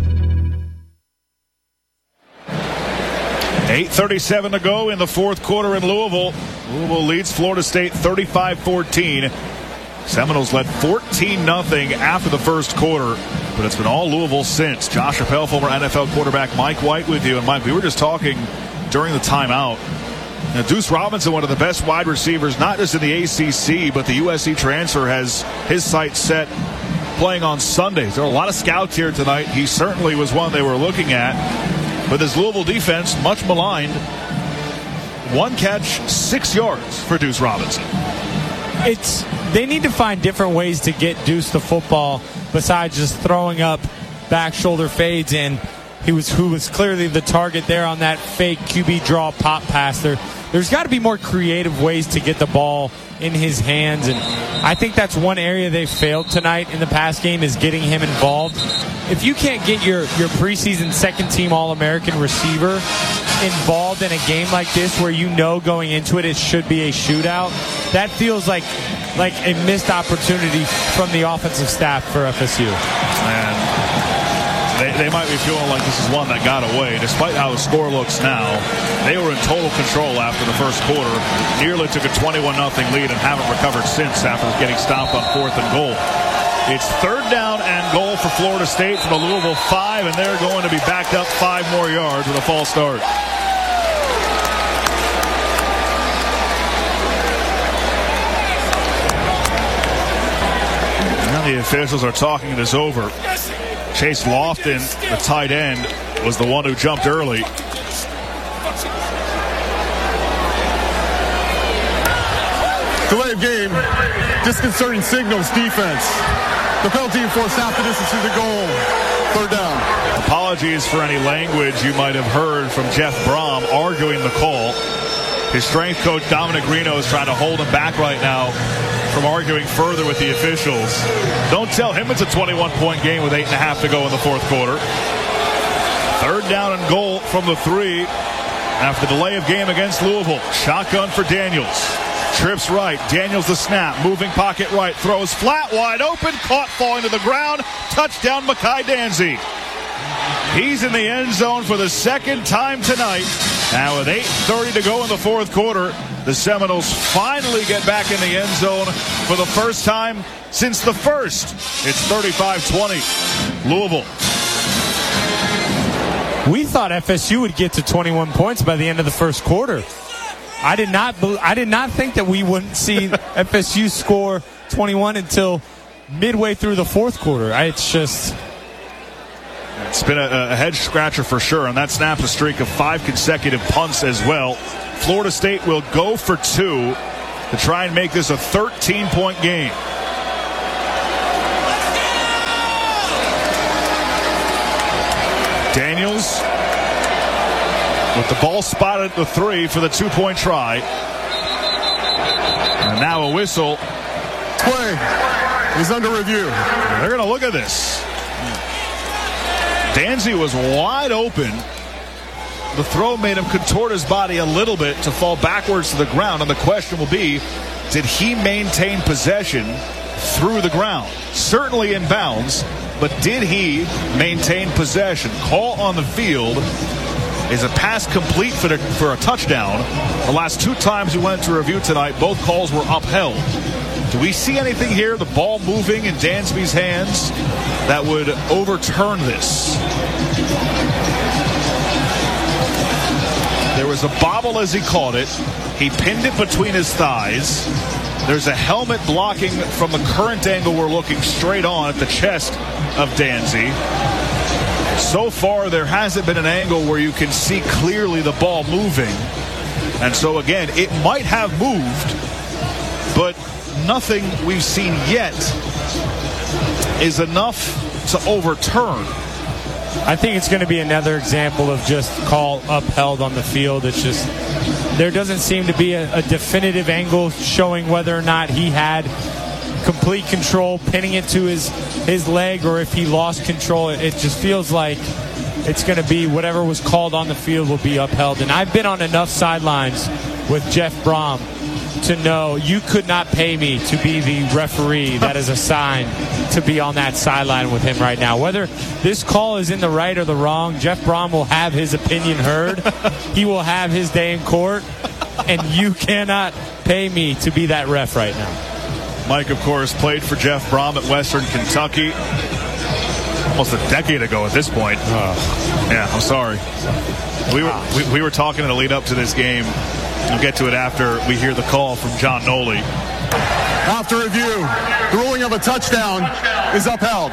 eight thirty-seven to go in the fourth quarter in Louisville. Louisville leads Florida State thirty-five fourteen. Seminoles led fourteen nothing after the first quarter, but it's been all Louisville since. Josh Appel, former N F L quarterback Mike White with you. And Mike, we were just talking during the timeout. Now, Deuce Robinson, one of the best wide receivers, not just in the A C C, but the U S C transfer, has his sights set playing on Sundays. There are a lot of scouts here tonight. He certainly was one they were looking at. But this Louisville defense, much maligned, one catch, six yards for Deuce Robinson. It's they need to find different ways to get Deuce the football besides just throwing up back shoulder fades in. He was who was clearly the target there on that fake Q B draw pop pass. There, there's got to be more creative ways to get the ball in his hands, and I think that's one area they failed tonight in the pass game is getting him involved. If you can't get your, your preseason second-team All-American receiver involved in a game like this where you know going into it it should be a shootout, that feels like like a missed opportunity from the offensive staff for F S U. And they, they might be feeling like this is one that got away. Despite how the score looks now, they were in total control after the first quarter. Nearly took a twenty-one nothing lead and haven't recovered since after getting stopped on fourth and goal. It's third down and goal for Florida State from the Louisville five, and they're going to be backed up five more yards with a false start. Now the officials are talking this over. Chase Lofton, the tight end, was the one who jumped early. Delay of game, disconcerting signals defense. The penalty enforced after this is to the goal. Third down. Apologies for any language you might have heard from Jeff Brom arguing the call. His strength coach Dominic Reno is trying to hold him back right now from arguing further with the officials. Don't tell him it's a twenty-one point game with eight and a half to go in the fourth quarter. Third down and goal from the three after the delay of game against Louisville. Shotgun for Daniels. Trips right. Daniels the snap. Moving pocket right. Throws flat wide open. Caught falling to the ground. Touchdown Makai Danzy. He's in the end zone for the second time tonight. Now with eight thirty to go in the fourth quarter, the Seminoles finally get back in the end zone for the first time since the first. It's thirty-five twenty. Louisville. We thought F S U would get to twenty-one points by the end of the first quarter. I did not I did not think that we wouldn't see F S U score twenty-one until midway through the fourth quarter. I, it's just... It's been a, a head scratcher for sure, and that snaps a streak of five consecutive punts as well. Florida State will go for two to try and make this a thirteen-point game. Daniels with the ball spotted at the three for the two-point try. And now a whistle. Play is under review. They're going to look at this. Danzy was wide open. The throw made him contort his body a little bit to fall backwards to the ground. And the question will be, did he maintain possession through the ground? Certainly in bounds, but did he maintain possession? Call on the field is a pass complete for, the, for a touchdown. The last two times we went to review tonight, both calls were upheld. Do we see anything here, the ball moving in Dansby's hands, that would overturn this? There was a bobble as he caught it. He pinned it between his thighs. There's a helmet blocking from the current angle we're looking straight on at the chest of Danzy. So far, there hasn't been an angle where you can see clearly the ball moving. And so, again, it might have moved, but nothing we've seen yet is enough to overturn. I think it's going to be another example of just call upheld on the field. It's just there doesn't seem to be a, a definitive angle showing whether or not he had complete control, pinning it to his, his leg, or if he lost control. It just feels like it's going to be whatever was called on the field will be upheld. And I've been on enough sidelines with Jeff Brom to know you could not pay me to be the referee that is assigned to be on that sideline with him right now. Whether this call is in the right or the wrong, Jeff Brom will have his opinion heard. He will have his day in court, and you cannot pay me to be that ref right now. Mike, of course, played for Jeff Brom at Western Kentucky almost a decade ago at this point. Uh, yeah, I'm sorry. We were we, we were talking in the lead up to this game. We'll get to it after we hear the call from John Noli. After review, the ruling of a touchdown is upheld.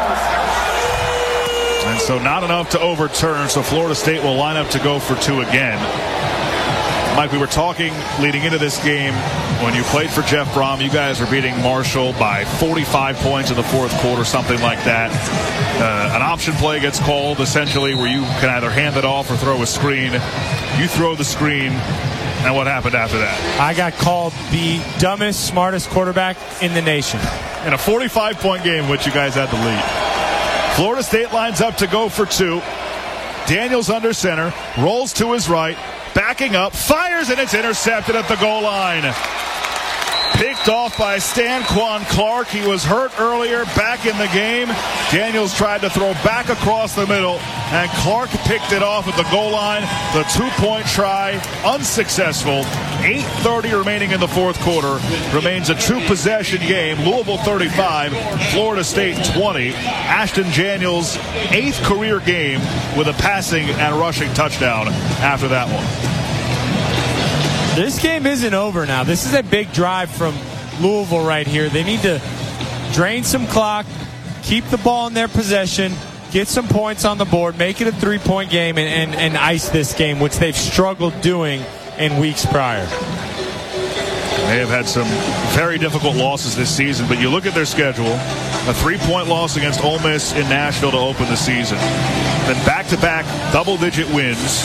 And so not enough to overturn, so Florida State will line up to go for two again. Mike, we were talking leading into this game, when you played for Jeff Brom, you guys were beating Marshall by forty-five points in the fourth quarter, something like that. Uh, an option play gets called, essentially, where you can either hand it off or throw a screen. You throw the screen. And what happened after that? I got called the dumbest, smartest quarterback in the nation. In a forty-five point game, which you guys had the lead. Florida State lines up to go for two. Daniels under center, rolls to his right, backing up, fires, and it's intercepted at the goal line. Picked off by Stanquan Clark. He was hurt earlier, back in the game. Daniels tried to throw back across the middle, and Clark picked it off at the goal line. The two-point try, unsuccessful. eight thirty remaining in the fourth quarter. Remains a two-possession game. Louisville thirty-five, Florida State twenty. Ashton Daniels' eighth career game with a passing and rushing touchdown after that one. This game isn't over now. This is a big drive from Louisville right here. They need to drain some clock, keep the ball in their possession, get some points on the board, make it a three-point game, and, and, and ice this game, which they've struggled doing in weeks prior. They have had some very difficult losses this season, but you look at their schedule, a three-point loss against Ole Miss in Nashville to open the season, then back-to-back double-digit wins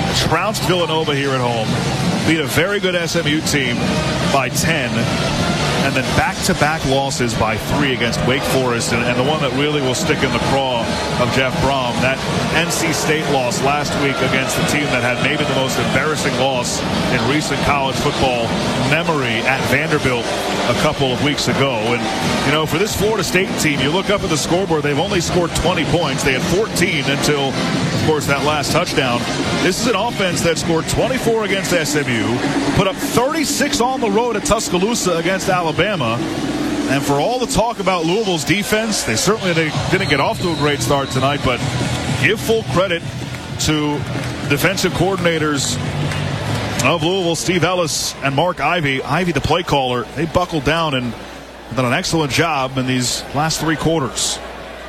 trounced Villanova here at home, beat a very good S M U team by ten, and then back-to-back losses by three against Wake Forest, and, and the one that really will stick in the craw of Jeff Brom, that N C State loss last week against the team that had maybe the most embarrassing loss in recent college football memory at Vanderbilt a couple of weeks ago. And, you know, for this Florida State team, you look up at the scoreboard, they've only scored twenty points. They had fourteen until, of course, that last touchdown. This is an offense that scored twenty-four against S M U, put up thirty-six on the road at Tuscaloosa against Alabama. And for all the talk about Louisville's defense, they certainly didn't get off to a great start tonight, but give full credit to defensive coordinators of Louisville, Steve Ellis and Mark Ivey. Ivey, the play caller, they buckled down and done an excellent job in these last three quarters.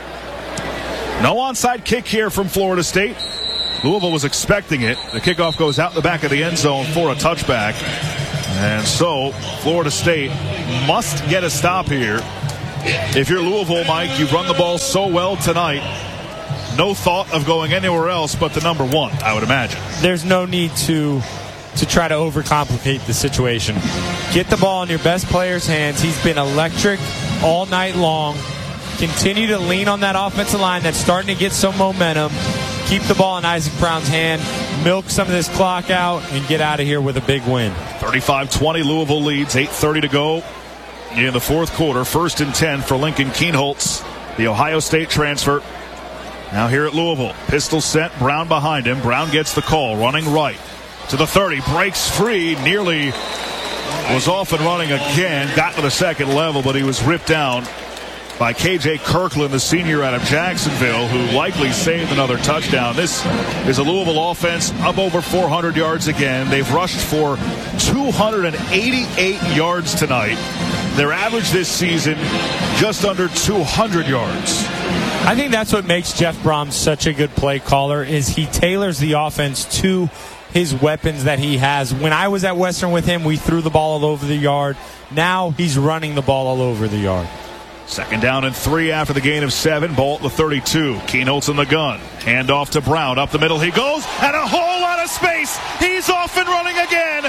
No onside kick here from Florida State. Louisville was expecting it. The kickoff goes out the back of the end zone for a touchback. And so Florida State must get a stop here. If you're Louisville, Mike, you've run the ball so well tonight. No thought of going anywhere else but the number one, I would imagine. There's no need to to try to overcomplicate the situation. Get the ball in your best player's hands. He's been electric all night long. Continue to lean on that offensive line that's starting to get some momentum. Keep the ball in Isaac Brown's hand. Milk some of this clock out and get out of here with a big win. thirty-five twenty Louisville leads. eight thirty to go in the fourth quarter. First and ten for Lincoln Kienholz, the Ohio State transfer. Now here at Louisville. Pistol set. Brown behind him. Brown gets the call. Running right to the thirty. Breaks free. Nearly was off and running again. Got to the second level, but he was ripped down by K J Kirkland, the senior out of Jacksonville, who likely saved another touchdown. This is a Louisville offense up over four hundred yards again. They've rushed for two hundred eighty-eight yards tonight. Their average this season just under two hundred yards. I think that's what makes Jeff Brom such a good play caller, is he tailors the offense to his weapons that he has. When I was at Western with him, we threw the ball all over the yard. Now he's running the ball all over the yard. Second down and three after the gain of seven. Ball at the thirty-two. Kienholz in the gun. Hand off to Brown. Up the middle he goes. And a whole lot of space. He's off and running again.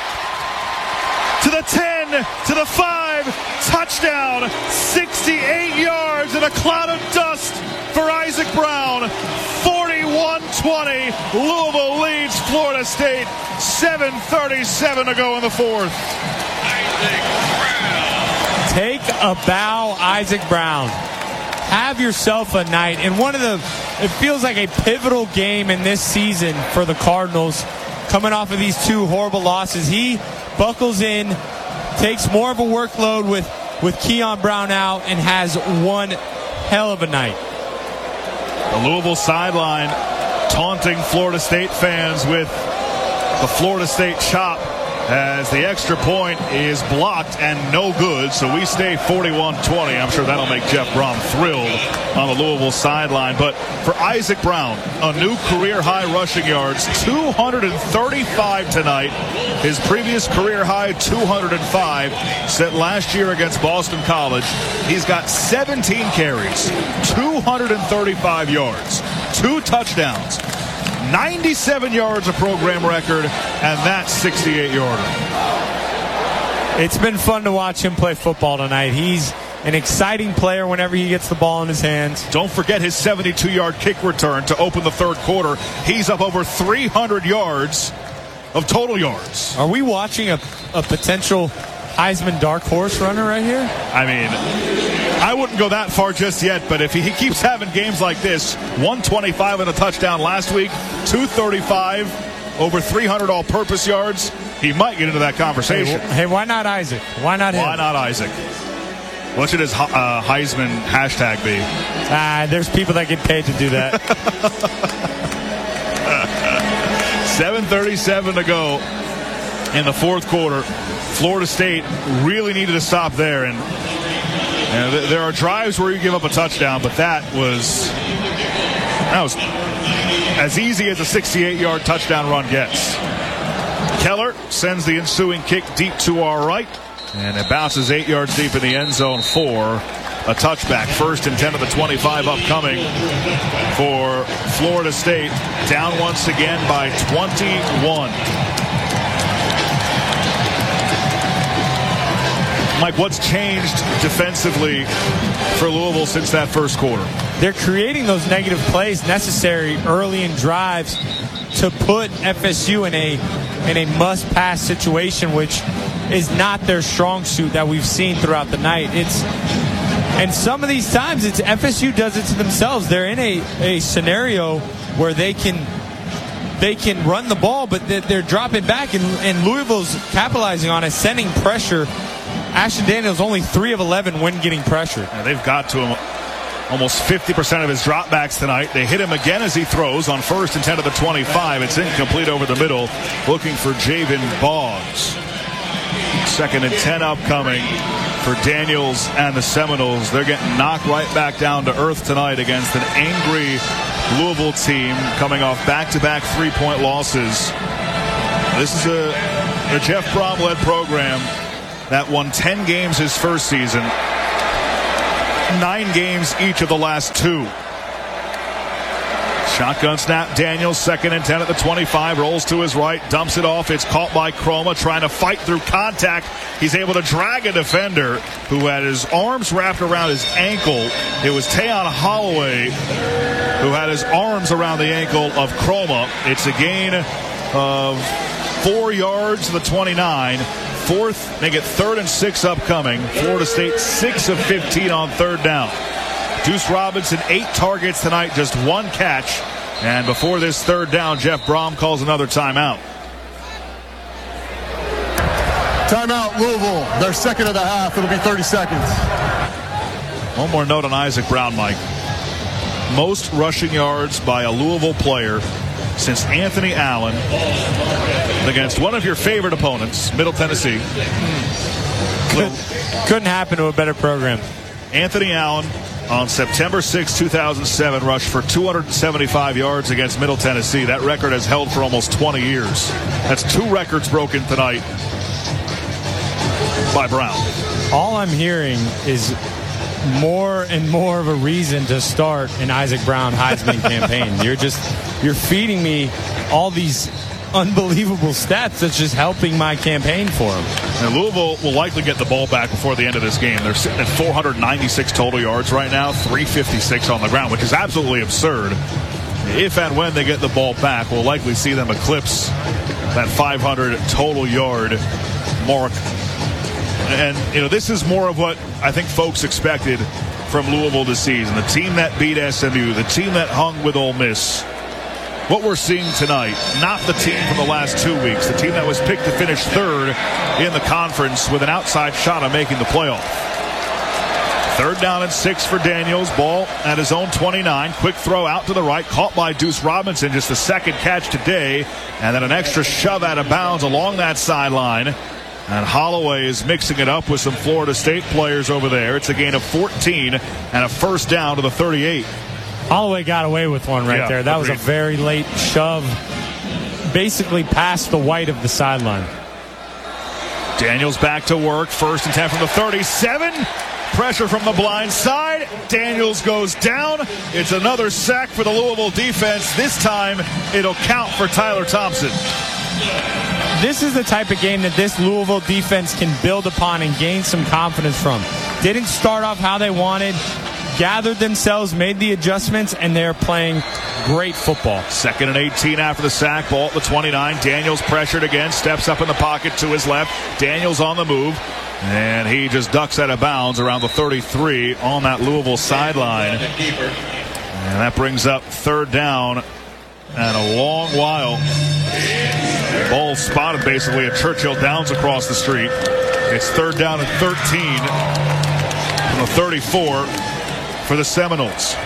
To the ten. To the five. Touchdown. sixty-eight yards and a cloud of dust for Isaac Brown. forty-one twenty. Louisville leads Florida State. seven thirty-seven to go in the fourth. Isaac Brown. Take a bow, Isaac Brown. Have yourself a night. And one of the, it feels like a pivotal game in this season for the Cardinals, coming off of these two horrible losses. He buckles in, takes more of a workload with, with Keon Brown out, and has one hell of a night. The Louisville sideline taunting Florida State fans with the Florida State chop, as the extra point is blocked and no good. So we stay forty-one twenty. I'm sure that'll make Jeff Brom thrilled on the Louisville sideline. But for Isaac Brown, a new career high rushing yards, two hundred thirty-five tonight. His previous career high, two hundred five, set last year against Boston College. He's got seventeen carries, two hundred thirty-five yards, two touchdowns, ninety-seven yards, a program record, and that's sixty-eight yarder. It's been fun to watch him play football tonight. He's an exciting player whenever he gets the ball in his hands. Don't forget his seventy-two yard kick return to open the third quarter. He's up over three hundred yards of total yards. Are we watching a, a potential Heisman dark horse runner right here? I mean, I wouldn't go that far just yet, but if he, he keeps having games like this, one twenty-five and a touchdown last week, two thirty-five, over three hundred all-purpose yards, he might get into that conversation. Hey, hey why not Isaac? Why not him? Why not Isaac? What should his uh, Heisman hashtag be? Ah, there's people that get paid to do that. seven thirty-seven to go in the fourth quarter. Florida State really needed to stop there, and, and th- there are drives where you give up a touchdown, but that was that was as easy as a sixty-eight yard touchdown run gets. Keller sends the ensuing kick deep to our right, and it bounces eight yards deep in the end zone for a touchback. First and ten of the twenty-five upcoming for Florida State. Down once again by twenty-one. Mike, what's changed defensively for Louisville since that first quarter? They're creating those negative plays necessary early in drives to put F S U in a in a must-pass situation, which is not their strong suit that we've seen throughout the night. It's and some of these times it's F S U does it to themselves. They're in a, a scenario where they can they can run the ball, but they're, they're dropping back, and, and Louisville's capitalizing on it, sending pressure. Ashton Daniels only three of eleven when getting pressure. Yeah, they've got to him almost fifty percent of his dropbacks tonight. They hit him again as he throws on first and ten of the twenty-five. It's incomplete over the middle, looking for Javen Boggs. Second and ten upcoming for Daniels and the Seminoles. They're getting knocked right back down to earth tonight against an angry Louisville team coming off back-to-back three-point losses. This is a, a Jeff Brom-led program that won ten games his first season, nine games each of the last two. Shotgun snap, Daniels, second and ten at the twenty-five, rolls to his right, dumps it off. It's caught by Chroma, trying to fight through contact. He's able to drag a defender who had his arms wrapped around his ankle. It was Tayon Holloway who had his arms around the ankle of Chroma. It's a gain of four yards to the twenty-nine. Fourth, make it third and six upcoming. Florida State six of fifteen on third down. Deuce Robinson, eight targets tonight, just one catch. And before this third down, Jeff Brom calls another timeout. Timeout, Louisville. Their second of the half. It'll be thirty seconds. One more note on Isaac Brown, Mike. Most rushing yards by a Louisville player since Anthony Allen against one of your favorite opponents, Middle Tennessee. Could, couldn't happen to a better program. Anthony Allen on September sixth, two thousand seven, rushed for two hundred seventy-five yards against Middle Tennessee. That record has held for almost twenty years. That's two records broken tonight by Brown. All I'm hearing is more and more of a reason to start an Isaac Brown Heisman campaign. You're just, you're feeding me all these unbelievable stats that's just helping my campaign for him. And Louisville will likely get the ball back before the end of this game. They're sitting at four hundred ninety-six total yards right now, three fifty-six on the ground, which is absolutely absurd. If and when they get the ball back, we'll likely see them eclipse that five hundred total yard mark. And, you know, this is more of what I think folks expected from Louisville this season. The team that beat S M U, the team that hung with Ole Miss. What we're seeing tonight, not the team from the last two weeks, the team that was picked to finish third in the conference with an outside shot of making the playoff. Third down and six for Daniels. Ball at his own twenty-nine. Quick throw out to the right, caught by Deuce Robinson. Just the second catch today. And then an extra shove out of bounds along that sideline. And Holloway is mixing it up with some Florida State players over there. It's a gain of fourteen and a first down to the thirty-eight. Holloway got away with one right yeah, there. That agreed. was a very late shove, basically past the white of the sideline. Daniels back to work. First and ten from the thirty-seven. Pressure from the blind side. Daniels goes down. It's another sack for the Louisville defense. This time it'll count for Tyler Thompson. This is the type of game that this Louisville defense can build upon and gain some confidence from. Didn't start off how they wanted, gathered themselves, made the adjustments, and they're playing great football. Second and eighteen after the sack. Ball at the twenty-nine. Daniels pressured again. Steps up in the pocket to his left. Daniels on the move. And he just ducks out of bounds around the thirty-three on that Louisville sideline. And that brings up third down and a long while. Ball spotted basically at Churchill Downs across the street. It's third down and thirteen from the thirty-four for the Seminoles.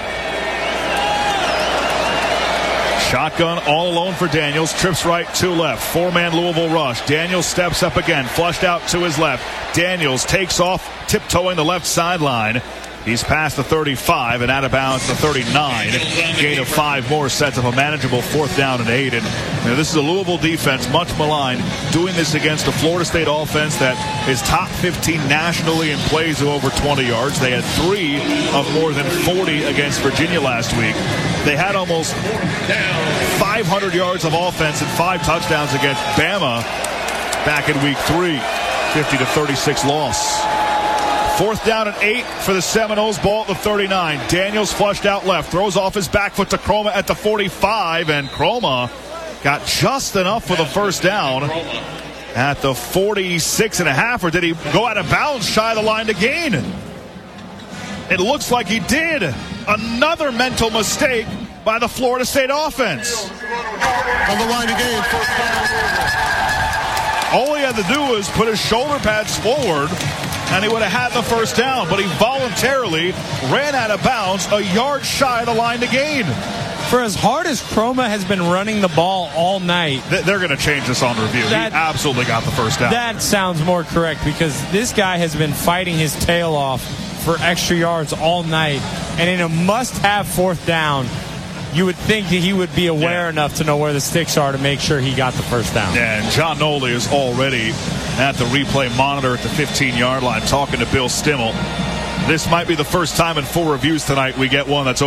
Shotgun all alone for Daniels. Trips right, two left. Four-man Louisville rush. Daniels steps up again. Flushed out to his left. Daniels takes off, tiptoeing the left sideline. He's past the thirty-five and out of bounds the thirty-nine. Gain of five more sets up a manageable fourth down and eight. And you know, this is a Louisville defense, much maligned, doing this against a Florida State offense that is top fifteen nationally in plays of over twenty yards. They had three of more than forty against Virginia last week. They had almost five hundred yards of offense and five touchdowns against Bama back in week three. fifty to thirty-six loss. Fourth down and eight for the Seminoles. Ball at the thirty-nine. Daniels flushed out left. Throws off his back foot to Chroma at the forty-five. And Chroma got just enough for the first down at the forty-six and a half. Or did he go out of bounds shy of the line to gain? It looks like he did. Another mental mistake by the Florida State offense. On the line to gain. First down. All he had to do was put his shoulder pads forward, and he would have had the first down. But he voluntarily ran out of bounds a yard shy of the line to gain. For as hard as Chroma has been running the ball all night, they're going to change this on review. That, he absolutely got the first down. That sounds more correct, because this guy has been fighting his tail off for extra yards all night. And in a must-have fourth down, you would think that he would be aware yeah. enough to know where the sticks are to make sure he got the first down. Yeah, and John Noli is already at the replay monitor at the fifteen-yard line talking to Bill Stimmel. This might be the first time in four reviews tonight we get one that's